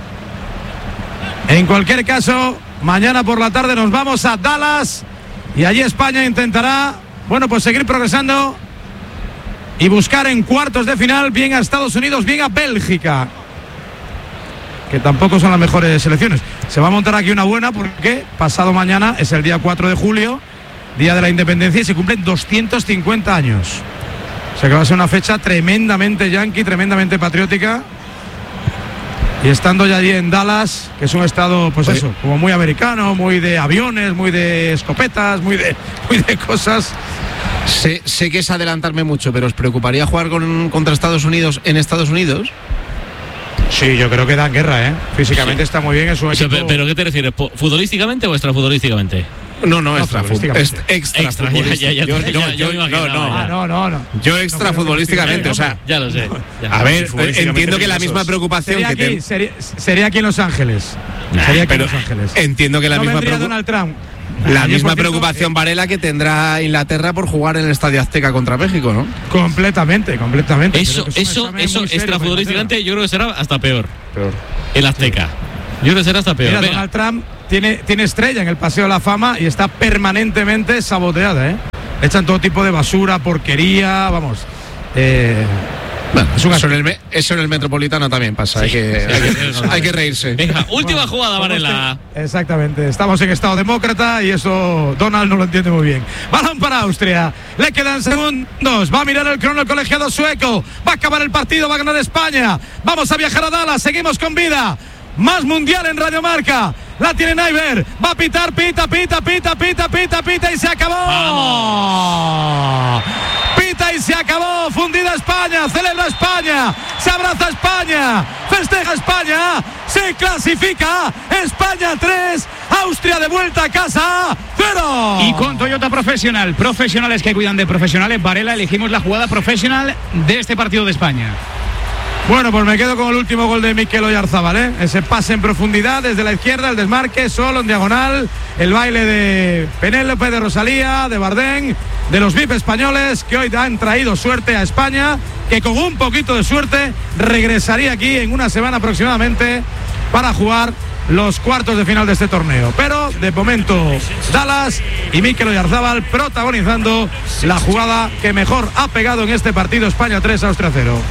En cualquier caso, mañana por la tarde nos vamos a Dallas y allí España intentará, bueno, pues seguir progresando y buscar en cuartos de final bien a Estados Unidos, bien a Bélgica, que tampoco son las mejores selecciones. Se va a montar aquí una buena porque pasado mañana es el día cuatro de julio, Día de la Independencia, y se cumplen doscientos cincuenta años. O sea que va a ser una fecha tremendamente yanqui, tremendamente patriótica. Y estando ya allí en Dallas, que es un estado, pues eso, como muy americano, muy de aviones, muy de escopetas, muy de, muy de cosas. Sé, sé que es adelantarme mucho, pero ¿os preocuparía jugar con, contra Estados Unidos en Estados Unidos? Sí, yo creo que dan guerra, ¿eh? Físicamente Sí. está muy bien, es un O sea, equipo... ¿pero qué te refieres? ¿Futbolísticamente o extrafutbolísticamente? No, no, extra, extra, extra futbolísticamente. No, no, no. Yo extra futbolísticamente, o sea. Ya lo sé. Ya. A ver, entiendo que la misma preocupación sería que aquí, te... sería, sería aquí en Los Ángeles. Sería aquí en Los Ángeles. Entiendo que la no misma preocupación. Donald Trump. La Ayer, misma preocupación, eh, Varela, que tendrá Inglaterra por jugar en el Estadio Azteca contra México, ¿no? Completamente, completamente. Eso, eso, eso extrafutbolísticamente yo creo que será hasta peor. Peor. El Azteca. Yo creo que será hasta peor. Mira, Donald Trump tiene, tiene estrella en el Paseo de la Fama y está permanentemente saboteada, ¿eh? Echan todo tipo de basura, porquería, vamos. Eh, Bueno, eso, eso, en el, eso en el Metropolitano también pasa, sí, hay, que, sí, hay, que, hay que reírse. Venga, última bueno, jugada, Varela. Exactamente, estamos en estado demócrata y eso Donald no lo entiende muy bien. Balón para Austria, le quedan segundos, va a mirar el crono el colegiado sueco, va a acabar el partido, va a ganar España, vamos a viajar a Dallas, seguimos con vida. Más mundial en Radio Marca. La tiene Naiber. Va a pitar, pita, pita, pita, pita, pita, pita y se acabó. ¡Vamos! Pita y se acabó. Fundida España. Celebra España. Se abraza España. Festeja España. Se clasifica. España tres. Austria de vuelta a casa. Cero. Y con Toyota Profesional. Profesionales que cuidan de profesionales. Varela, elegimos la jugada profesional de este partido de España. Bueno, pues me quedo con el último gol de Mikel Oyarzábal, ¿eh? Ese pase en profundidad desde la izquierda, el desmarque solo en diagonal, el baile de Penélope, de Rosalía, de Bardén, de los V I P españoles que hoy han traído suerte a España, que con un poquito de suerte regresaría aquí en una semana aproximadamente para jugar los cuartos de final de este torneo. Pero de momento Dallas y Mikel Oyarzábal protagonizando la jugada que mejor ha pegado en este partido. España tres, Austria cero.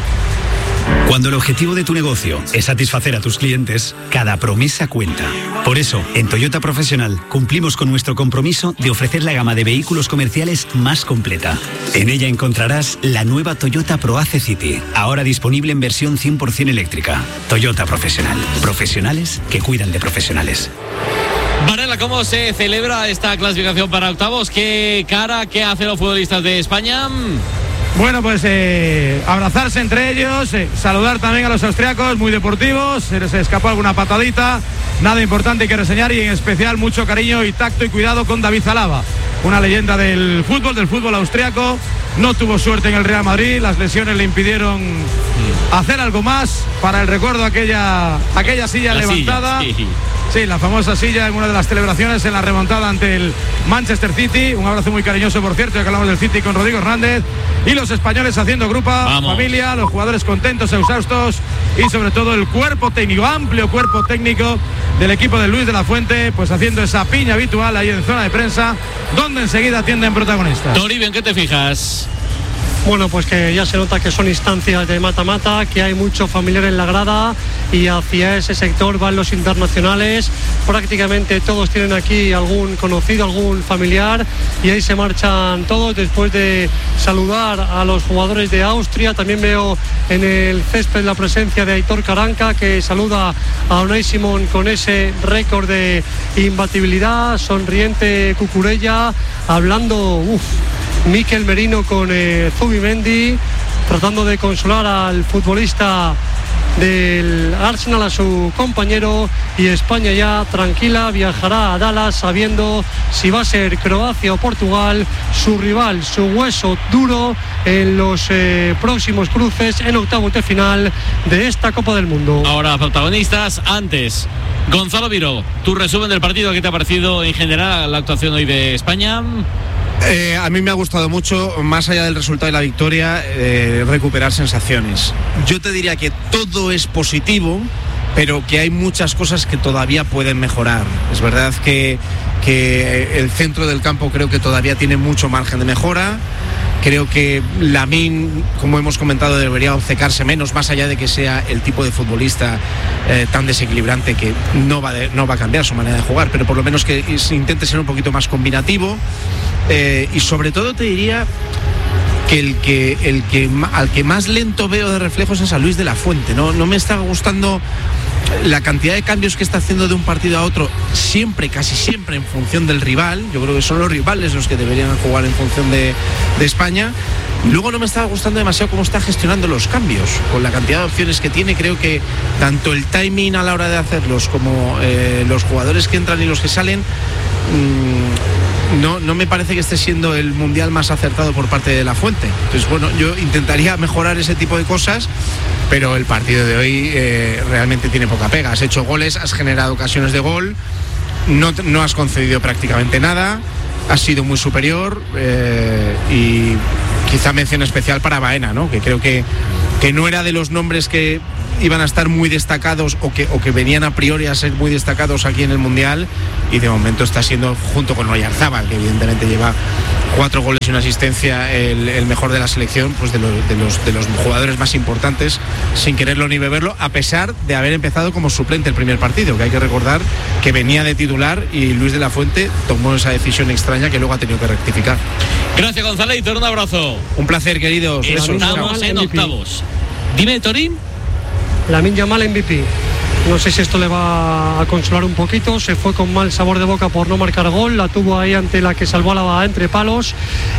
Cuando el objetivo de tu negocio es satisfacer a tus clientes, cada promesa cuenta. Por eso, en Toyota Profesional cumplimos con nuestro compromiso de ofrecer la gama de vehículos comerciales más completa. En ella encontrarás la nueva Toyota ProAce City, ahora disponible en versión cien por ciento eléctrica. Toyota Profesional. Profesionales que cuidan de profesionales. Varela, ¿cómo se celebra esta clasificación para octavos? ¿Qué cara, qué hacen los futbolistas de España? Bueno, pues eh, abrazarse entre ellos, eh, saludar también a los austriacos, muy deportivos, se les escapó alguna patadita, nada importante que reseñar y en especial mucho cariño y tacto y cuidado con David Alaba, una leyenda del fútbol, del fútbol austriaco, no tuvo suerte en el Real Madrid, las lesiones le impidieron hacer algo más para el recuerdo de aquella, aquella silla la levantada. Silla, sí. Sí, la famosa silla en una de las celebraciones en la remontada ante el Manchester City. Un abrazo muy cariñoso, por cierto, ya que hablamos del City con Rodrigo Hernández. Y los españoles haciendo grupa, Vamos. familia, los jugadores contentos, exhaustos y sobre todo el cuerpo técnico, amplio cuerpo técnico del equipo de Luis de la Fuente, pues haciendo esa piña habitual ahí en zona de prensa, donde enseguida atienden protagonistas. Toribio, ¿en qué te fijas? Bueno, pues que ya se nota que son instancias de mata-mata, que hay mucho familiar en la grada y hacia ese sector van los internacionales. Prácticamente todos tienen aquí algún conocido, algún familiar y ahí se marchan todos después de saludar a los jugadores de Austria. También veo en el césped la presencia de Aitor Karanka, que saluda a Unai Simón con ese récord de imbatibilidad, sonriente Cucurella, hablando, uff, Mikel Merino con eh, Zubimendi, tratando de consolar al futbolista del Arsenal, a su compañero, y España ya tranquila viajará a Dallas sabiendo si va a ser Croacia o Portugal su rival, su hueso duro en los eh, próximos cruces en octavos de final de esta Copa del Mundo. Ahora protagonistas, antes Gonzalo Viró, tu resumen del partido, ¿qué te ha parecido en general la actuación hoy de España? Eh, a mí me ha gustado mucho, más allá del resultado de la victoria, eh, recuperar sensaciones. Yo te diría que todo es positivo, pero que hay muchas cosas que todavía pueden mejorar. Es verdad que, que el centro del campo creo que todavía tiene mucho margen de mejora. Creo que Lamine, como hemos comentado, debería obcecarse menos, más allá de que sea el tipo de futbolista eh, tan desequilibrante que no va, de, no va a cambiar su manera de jugar, pero por lo menos que intente ser un poquito más combinativo. Eh, y sobre todo te diría que el que el que al que más lento veo de reflejos es a Luis de la Fuente. No, no me está gustando la cantidad de cambios que está haciendo de un partido a otro, siempre, casi siempre en función del rival. Yo creo que son los rivales los que deberían jugar en función de, de España. Y luego no me está gustando demasiado cómo está gestionando los cambios, con la cantidad de opciones que tiene. Creo que tanto el timing a la hora de hacerlos como eh, los jugadores que entran y los que salen, mmm, no, no me parece que esté siendo el mundial más acertado por parte de La Fuente. Entonces, bueno, yo intentaría mejorar ese tipo de cosas, pero el partido de hoy eh, realmente tiene poca pega. Has hecho goles, has generado ocasiones de gol, no, no has concedido prácticamente nada, has sido muy superior eh, y quizá mención especial para Baena, ¿no? Que creo que, que no era de los nombres que iban a estar muy destacados o que, o que venían a priori a ser muy destacados aquí en el Mundial, y de momento está siendo, junto con Oyarzábal, que evidentemente lleva cuatro goles y una asistencia, el, el mejor de la selección, pues de, lo, de, los, de los jugadores más importantes, sin quererlo ni beberlo, a pesar de haber empezado como suplente el primer partido, que hay que recordar que venía de titular y Luis de la Fuente tomó esa decisión extraña que luego ha tenido que rectificar. Gracias, Gonzalito, un abrazo. Un placer, queridos. Estamos en octavos. Dime, Torín. Lamine Yamal M V P. No sé si esto le va a consolar un poquito. Se fue con mal sabor de boca por no marcar gol. La tuvo ahí ante la que salvó a la entre palos.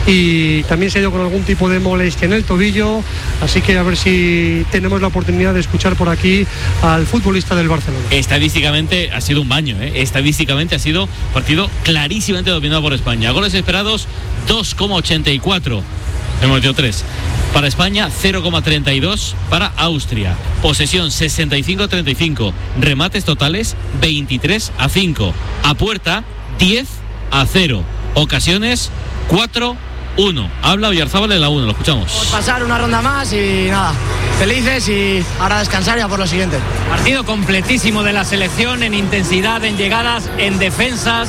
Y también se ha ido con algún tipo de molestia en el tobillo. Así que a ver si tenemos la oportunidad de escuchar por aquí al futbolista del Barcelona. Estadísticamente ha sido un baño, ¿eh? Estadísticamente ha sido partido clarísimamente dominado por España. Goles esperados dos coma ochenta y cuatro. Hemos metido tres. Para España, cero coma treinta y dos para Austria. Posesión sesenta y cinco a treinta y cinco. Remates totales veintitrés a cinco. A puerta diez a cero. Ocasiones cuatro uno. Habla Oyarzábal en la uno, lo escuchamos. Por pasar una ronda más y nada, felices y ahora descansar ya por lo siguiente. Partido completísimo de la selección en intensidad, en llegadas, en defensas.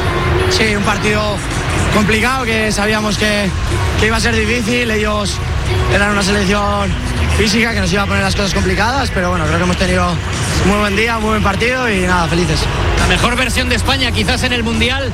Sí, un partido complicado que sabíamos que, que iba a ser difícil. Ellos eran una selección física que nos iba a poner las cosas complicadas, pero bueno, creo que hemos tenido un muy buen día, muy buen partido y nada, felices. La mejor versión de España quizás en el Mundial,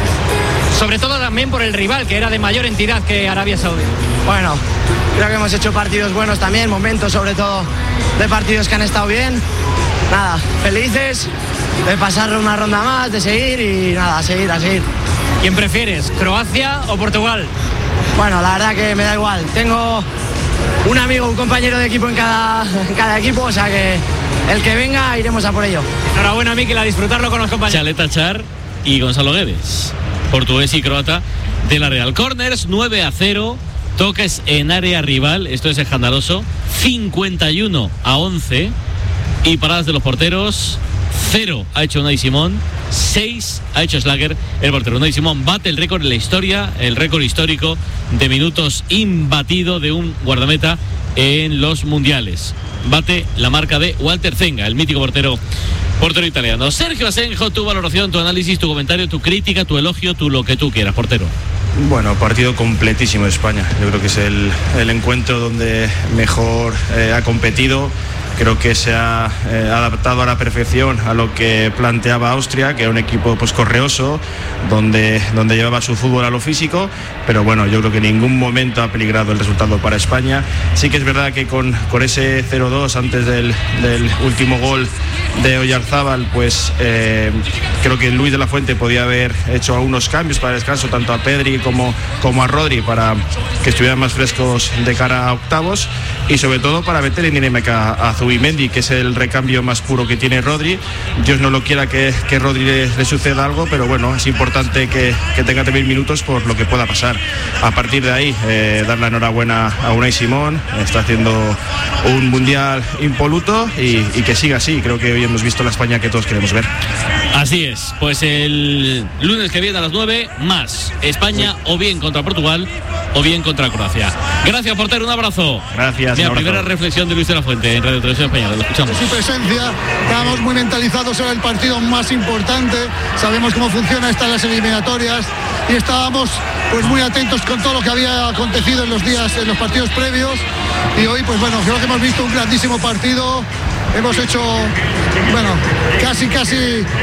sobre todo también por el rival, que era de mayor entidad que Arabia Saudí. Bueno, creo que hemos hecho partidos buenos también, momentos sobre todo de partidos que han estado bien. Nada, felices de pasar una ronda más, de seguir y nada, a seguir, a seguir. ¿Quién prefieres, Croacia o Portugal? Bueno, la verdad que me da igual. Tengo un amigo, un compañero de equipo en cada, en cada equipo, o sea que el que venga iremos a por ello. Enhorabuena, Mikel, a disfrutarlo con los compañeros. Chaleta Char y Gonzalo Guedes, portugués y croata de la Real. Corners nueve a cero, toques en área rival, esto es escandaloso, cincuenta y uno a once, y paradas de los porteros, cero ha hecho Unai Simón, seis ha hecho Schlager, el portero. Unai Simón bate el récord en la historia, el récord histórico de minutos imbatido de un guardameta en los mundiales. Bate la marca de Walter Zenga, el mítico portero portero italiano. Sergio Asenjo, tu valoración, tu análisis, tu comentario, tu crítica, tu elogio, tu lo que tú quieras, portero. Bueno, partido completísimo de España. Yo creo que es el, el encuentro donde mejor eh, ha competido. Creo que se ha eh, adaptado a la perfección a lo que planteaba Austria, que era un equipo pues correoso, donde, donde llevaba su fútbol a lo físico, pero bueno, yo creo que en ningún momento ha peligrado el resultado para España. Sí que es verdad que con, con ese cero dos antes del, del último gol de Oyarzábal, pues eh, creo que Luis de la Fuente podía haber hecho algunos cambios para descanso, tanto a Pedri como, como a Rodri, para que estuvieran más frescos de cara a octavos, y sobre todo para meter en dinámica a Zubimendi, que es el recambio más puro que tiene Rodri. Dios no lo quiera que, que Rodri le, le suceda algo, pero bueno, es importante que, que tenga también minutos por lo que pueda pasar. A partir de ahí, eh, dar la enhorabuena a Unai Simón, está haciendo un mundial impoluto y, y que siga así. Creo que hoy hemos visto la España que todos queremos ver. Así es, pues el lunes que viene a las nueve, más España, o bien contra Portugal o bien contra Croacia. Gracias, portero, un abrazo. Gracias. Mira, un abrazo. primera reflexión de Luis de la Fuente en Radio Televisión Española, lo escuchamos. Su presencia, estábamos muy mentalizados en el partido más importante, sabemos cómo funciona estas eliminatorias y estábamos pues muy atentos con todo lo que había acontecido en los días, en los partidos previos, y hoy pues bueno, creo que hemos visto un grandísimo partido. Hemos hecho, bueno, casi, casi,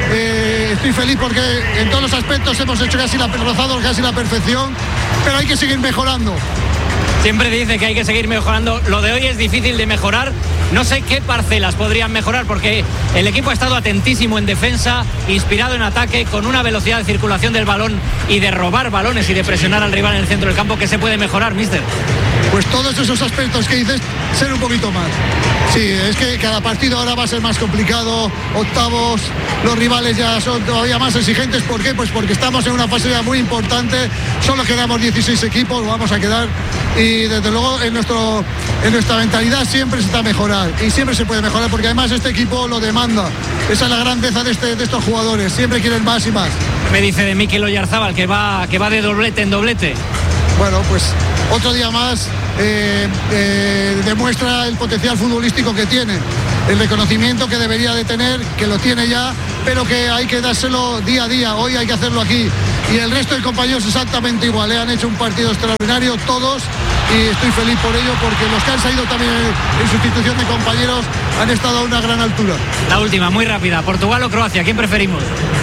eh, estoy feliz porque en todos los aspectos hemos hecho casi la, rozado casi la perfección, pero hay que seguir mejorando. Siempre dice que hay que seguir mejorando. Lo de hoy es difícil de mejorar. No sé qué parcelas podrían mejorar, porque el equipo ha estado atentísimo en defensa, inspirado en ataque, con una velocidad de circulación del balón y de robar balones y de presionar al rival en el centro del campo. ¿Qué se puede mejorar, míster? Pues todos esos aspectos que dices, ser un poquito más. Sí, es que cada partido ahora va a ser más complicado, octavos, los rivales ya son todavía más exigentes. ¿Por qué? Pues porque estamos en una fase ya muy importante, solo quedamos dieciséis equipos, vamos a quedar, y desde luego en, nuestro, en nuestra mentalidad siempre se está a mejorar, y siempre se puede mejorar, porque además este equipo lo demanda. Esa es la grandeza de, este, de estos jugadores, siempre quieren más y más. Me dice de Mikel Oyarzábal que va, que va de doblete en doblete. Bueno, pues otro día más eh, eh, demuestra el potencial futbolístico que tiene, el reconocimiento que debería de tener, que lo tiene ya, pero que hay que dárselo día a día. Hoy hay que hacerlo aquí, y el resto de compañeros exactamente igual, ¿eh? Han hecho un partido extraordinario todos, y estoy feliz por ello, porque los que han salido también en, en sustitución de compañeros han estado a una gran altura. La última, muy rápida, ¿Portugal o Croacia? ¿Quién preferimos?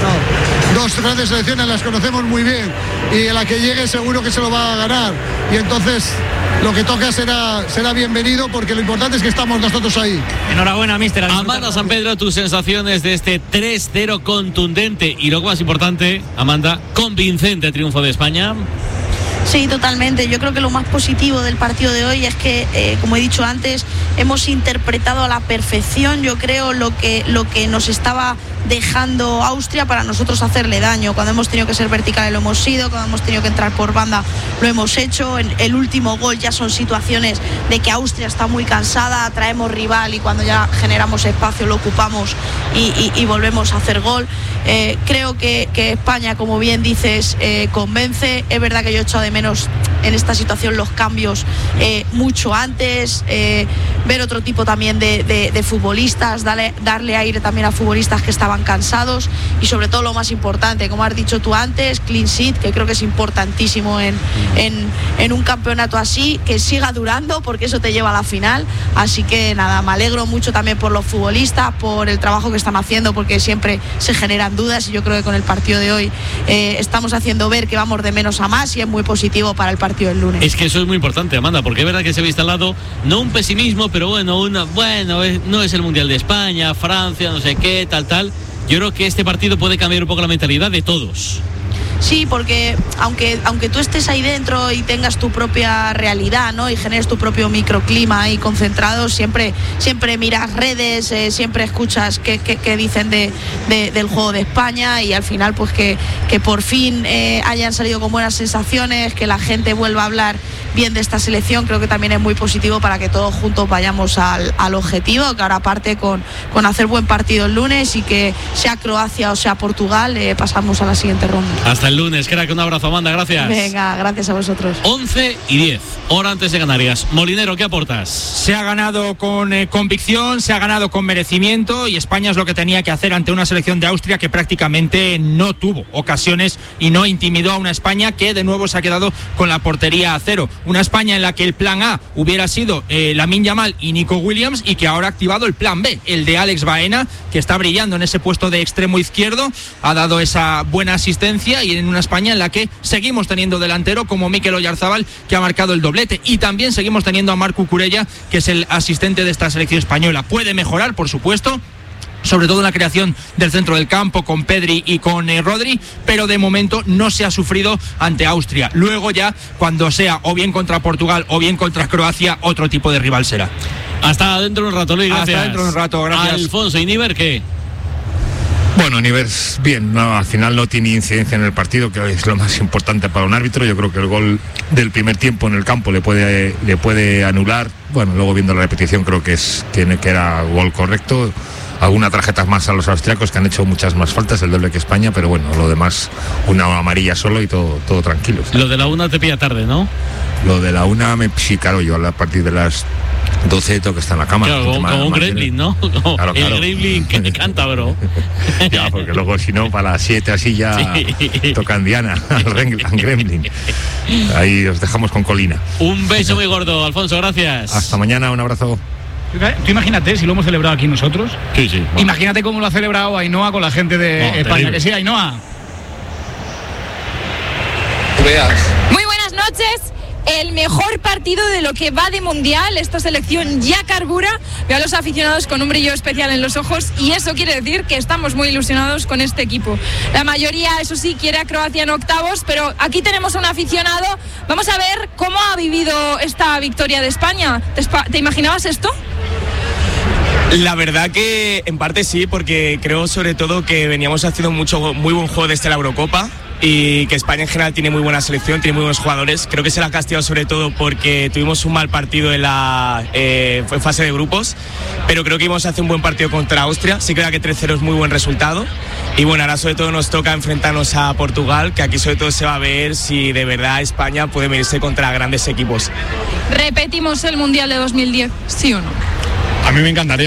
No, dos grandes selecciones, las conocemos muy bien, y a la que llegue seguro que se lo va a ganar, y entonces lo que toca será, será bienvenido, porque lo importante es que estamos nosotros ahí. Enhorabuena, míster. Amanda San Pedro, tus sensaciones de este tres cero contundente y, lo más importante, Amanda, convincente triunfo de España. Sí, totalmente. Yo creo que lo más positivo del partido de hoy es que, eh, como he dicho antes, hemos interpretado a la perfección, yo creo, lo que, lo que nos estaba dejando Austria para nosotros hacerle daño. Cuando hemos tenido que ser verticales lo hemos sido, cuando hemos tenido que entrar por banda lo hemos hecho. En el último gol ya son situaciones de que Austria está muy cansada, traemos rival y cuando ya generamos espacio lo ocupamos y, y, y volvemos a hacer gol. Eh, creo que, que España, como bien dices, eh, convence. Es verdad que yo he echado de menos en esta situación los cambios eh, mucho antes, eh, ver otro tipo también de, de, de futbolistas, darle, darle aire también a futbolistas que estaban cansados, y sobre todo lo más importante, como has dicho tú antes, clean sheet, que creo que es importantísimo en, en, en un campeonato así, que siga durando, porque eso te lleva a la final. Así que nada, me alegro mucho también por los futbolistas, por el trabajo que están haciendo, porque siempre se generan dudas, y yo creo que con el partido de hoy eh, estamos haciendo ver que vamos de menos a más, y es muy positivo para el partido del lunes. Es que eso es muy importante, Amanda, porque es verdad que se ve instalado no un pesimismo, pero bueno, una, bueno es, no es el Mundial de España, Francia, no sé qué, tal, tal. Yo creo que este partido puede cambiar un poco la mentalidad de todos. Sí, porque aunque, aunque tú estés ahí dentro y tengas tu propia realidad, ¿no? Y generes tu propio microclima ahí concentrado, siempre, siempre miras redes, eh, siempre escuchas qué, qué, qué dicen de, de, del juego de España, y al final pues que, que por fin eh, hayan salido con buenas sensaciones, que la gente vuelva a hablar bien de esta selección, creo que también es muy positivo para que todos juntos vayamos al, al objetivo, que ahora parte con, con hacer buen partido el lunes, y que sea Croacia o sea Portugal, eh, pasamos a la siguiente ronda. Hasta el lunes, crack, un abrazo, Amanda, gracias. Venga, gracias a vosotros. once y diez, hora antes de Canarias. Molinero, ¿qué aportas? Se ha ganado con eh, convicción, se ha ganado con merecimiento, y España es lo que tenía que hacer ante una selección de Austria que prácticamente no tuvo ocasiones y no intimidó a una España que de nuevo se ha quedado con la portería a cero. Una España en la que el plan A hubiera sido eh, Lamine Yamal y Nico Williams, y que ahora ha activado el plan B, el de Alex Baena, que está brillando en ese puesto de extremo izquierdo, ha dado esa buena asistencia, y en una España en la que seguimos teniendo delantero como Mikel Oyarzábal, que ha marcado el doblete, y también seguimos teniendo a Marc Cucurella, que es el asistente de esta selección española. Puede mejorar, por supuesto, sobre todo en la creación del centro del campo con Pedri y con eh, Rodri, pero de momento no se ha sufrido ante Austria. Luego ya, cuando sea o bien contra Portugal o bien contra Croacia, otro tipo de rival será. Hasta dentro de un rato, Luis, gracias. Hasta dentro de un rato, gracias. Alfonso, ¿y Níver qué? Bueno, Níver, bien, no, al final no tiene incidencia en el partido, que es lo más importante para un árbitro. Yo creo que el gol del primer tiempo en el campo le puede, le puede anular. Bueno, luego viendo la repetición creo que es tiene que era gol correcto. Algunas tarjetas más a los austriacos, que han hecho muchas más faltas, el doble que España, pero bueno, lo demás, una amarilla solo y todo, todo tranquilo. ¿Sabes? Lo de la una te pilla tarde, ¿no? Lo de la una me sí, claro, yo a partir de las doce tengo que estar en la cama. Claro, como, como un gremlin, ¿no? Como claro, claro. El gremlin que canta, bro. Ya, porque luego si no, para las siete así ya sí. Tocan Diana al gremlin. Ahí os dejamos con Colina. Un beso muy gordo, Alfonso, gracias. Hasta mañana, un abrazo. Tú imagínate si lo hemos celebrado aquí nosotros. Sí, sí. Bueno. Imagínate cómo lo ha celebrado Ainhoa con la gente de no, España. Terrible. Que sí, Ainhoa. Muy buenas noches. El mejor partido de lo que va de mundial. Esta selección ya carbura. Veo a los aficionados con un brillo especial en los ojos, y eso quiere decir que estamos muy ilusionados con este equipo. La mayoría, eso sí, quiere a Croacia en octavos, pero aquí tenemos a un aficionado. Vamos a ver cómo ha vivido esta victoria de España. ¿Te, te imaginabas esto? La verdad que en parte sí, porque creo sobre todo que veníamos haciendo mucho, muy buen juego desde la Eurocopa y que España en general tiene muy buena selección, tiene muy buenos jugadores. Creo que se la ha castigado sobre todo porque tuvimos un mal partido en la eh, fase de grupos, pero creo que íbamos a hacer un buen partido contra Austria. Sí creo que tres cero es muy buen resultado. Y bueno, ahora sobre todo nos toca enfrentarnos a Portugal, que aquí sobre todo se va a ver si de verdad España puede medirse contra grandes equipos. ¿Repetimos el Mundial de dos mil diez, sí o no? A mí me encantaría.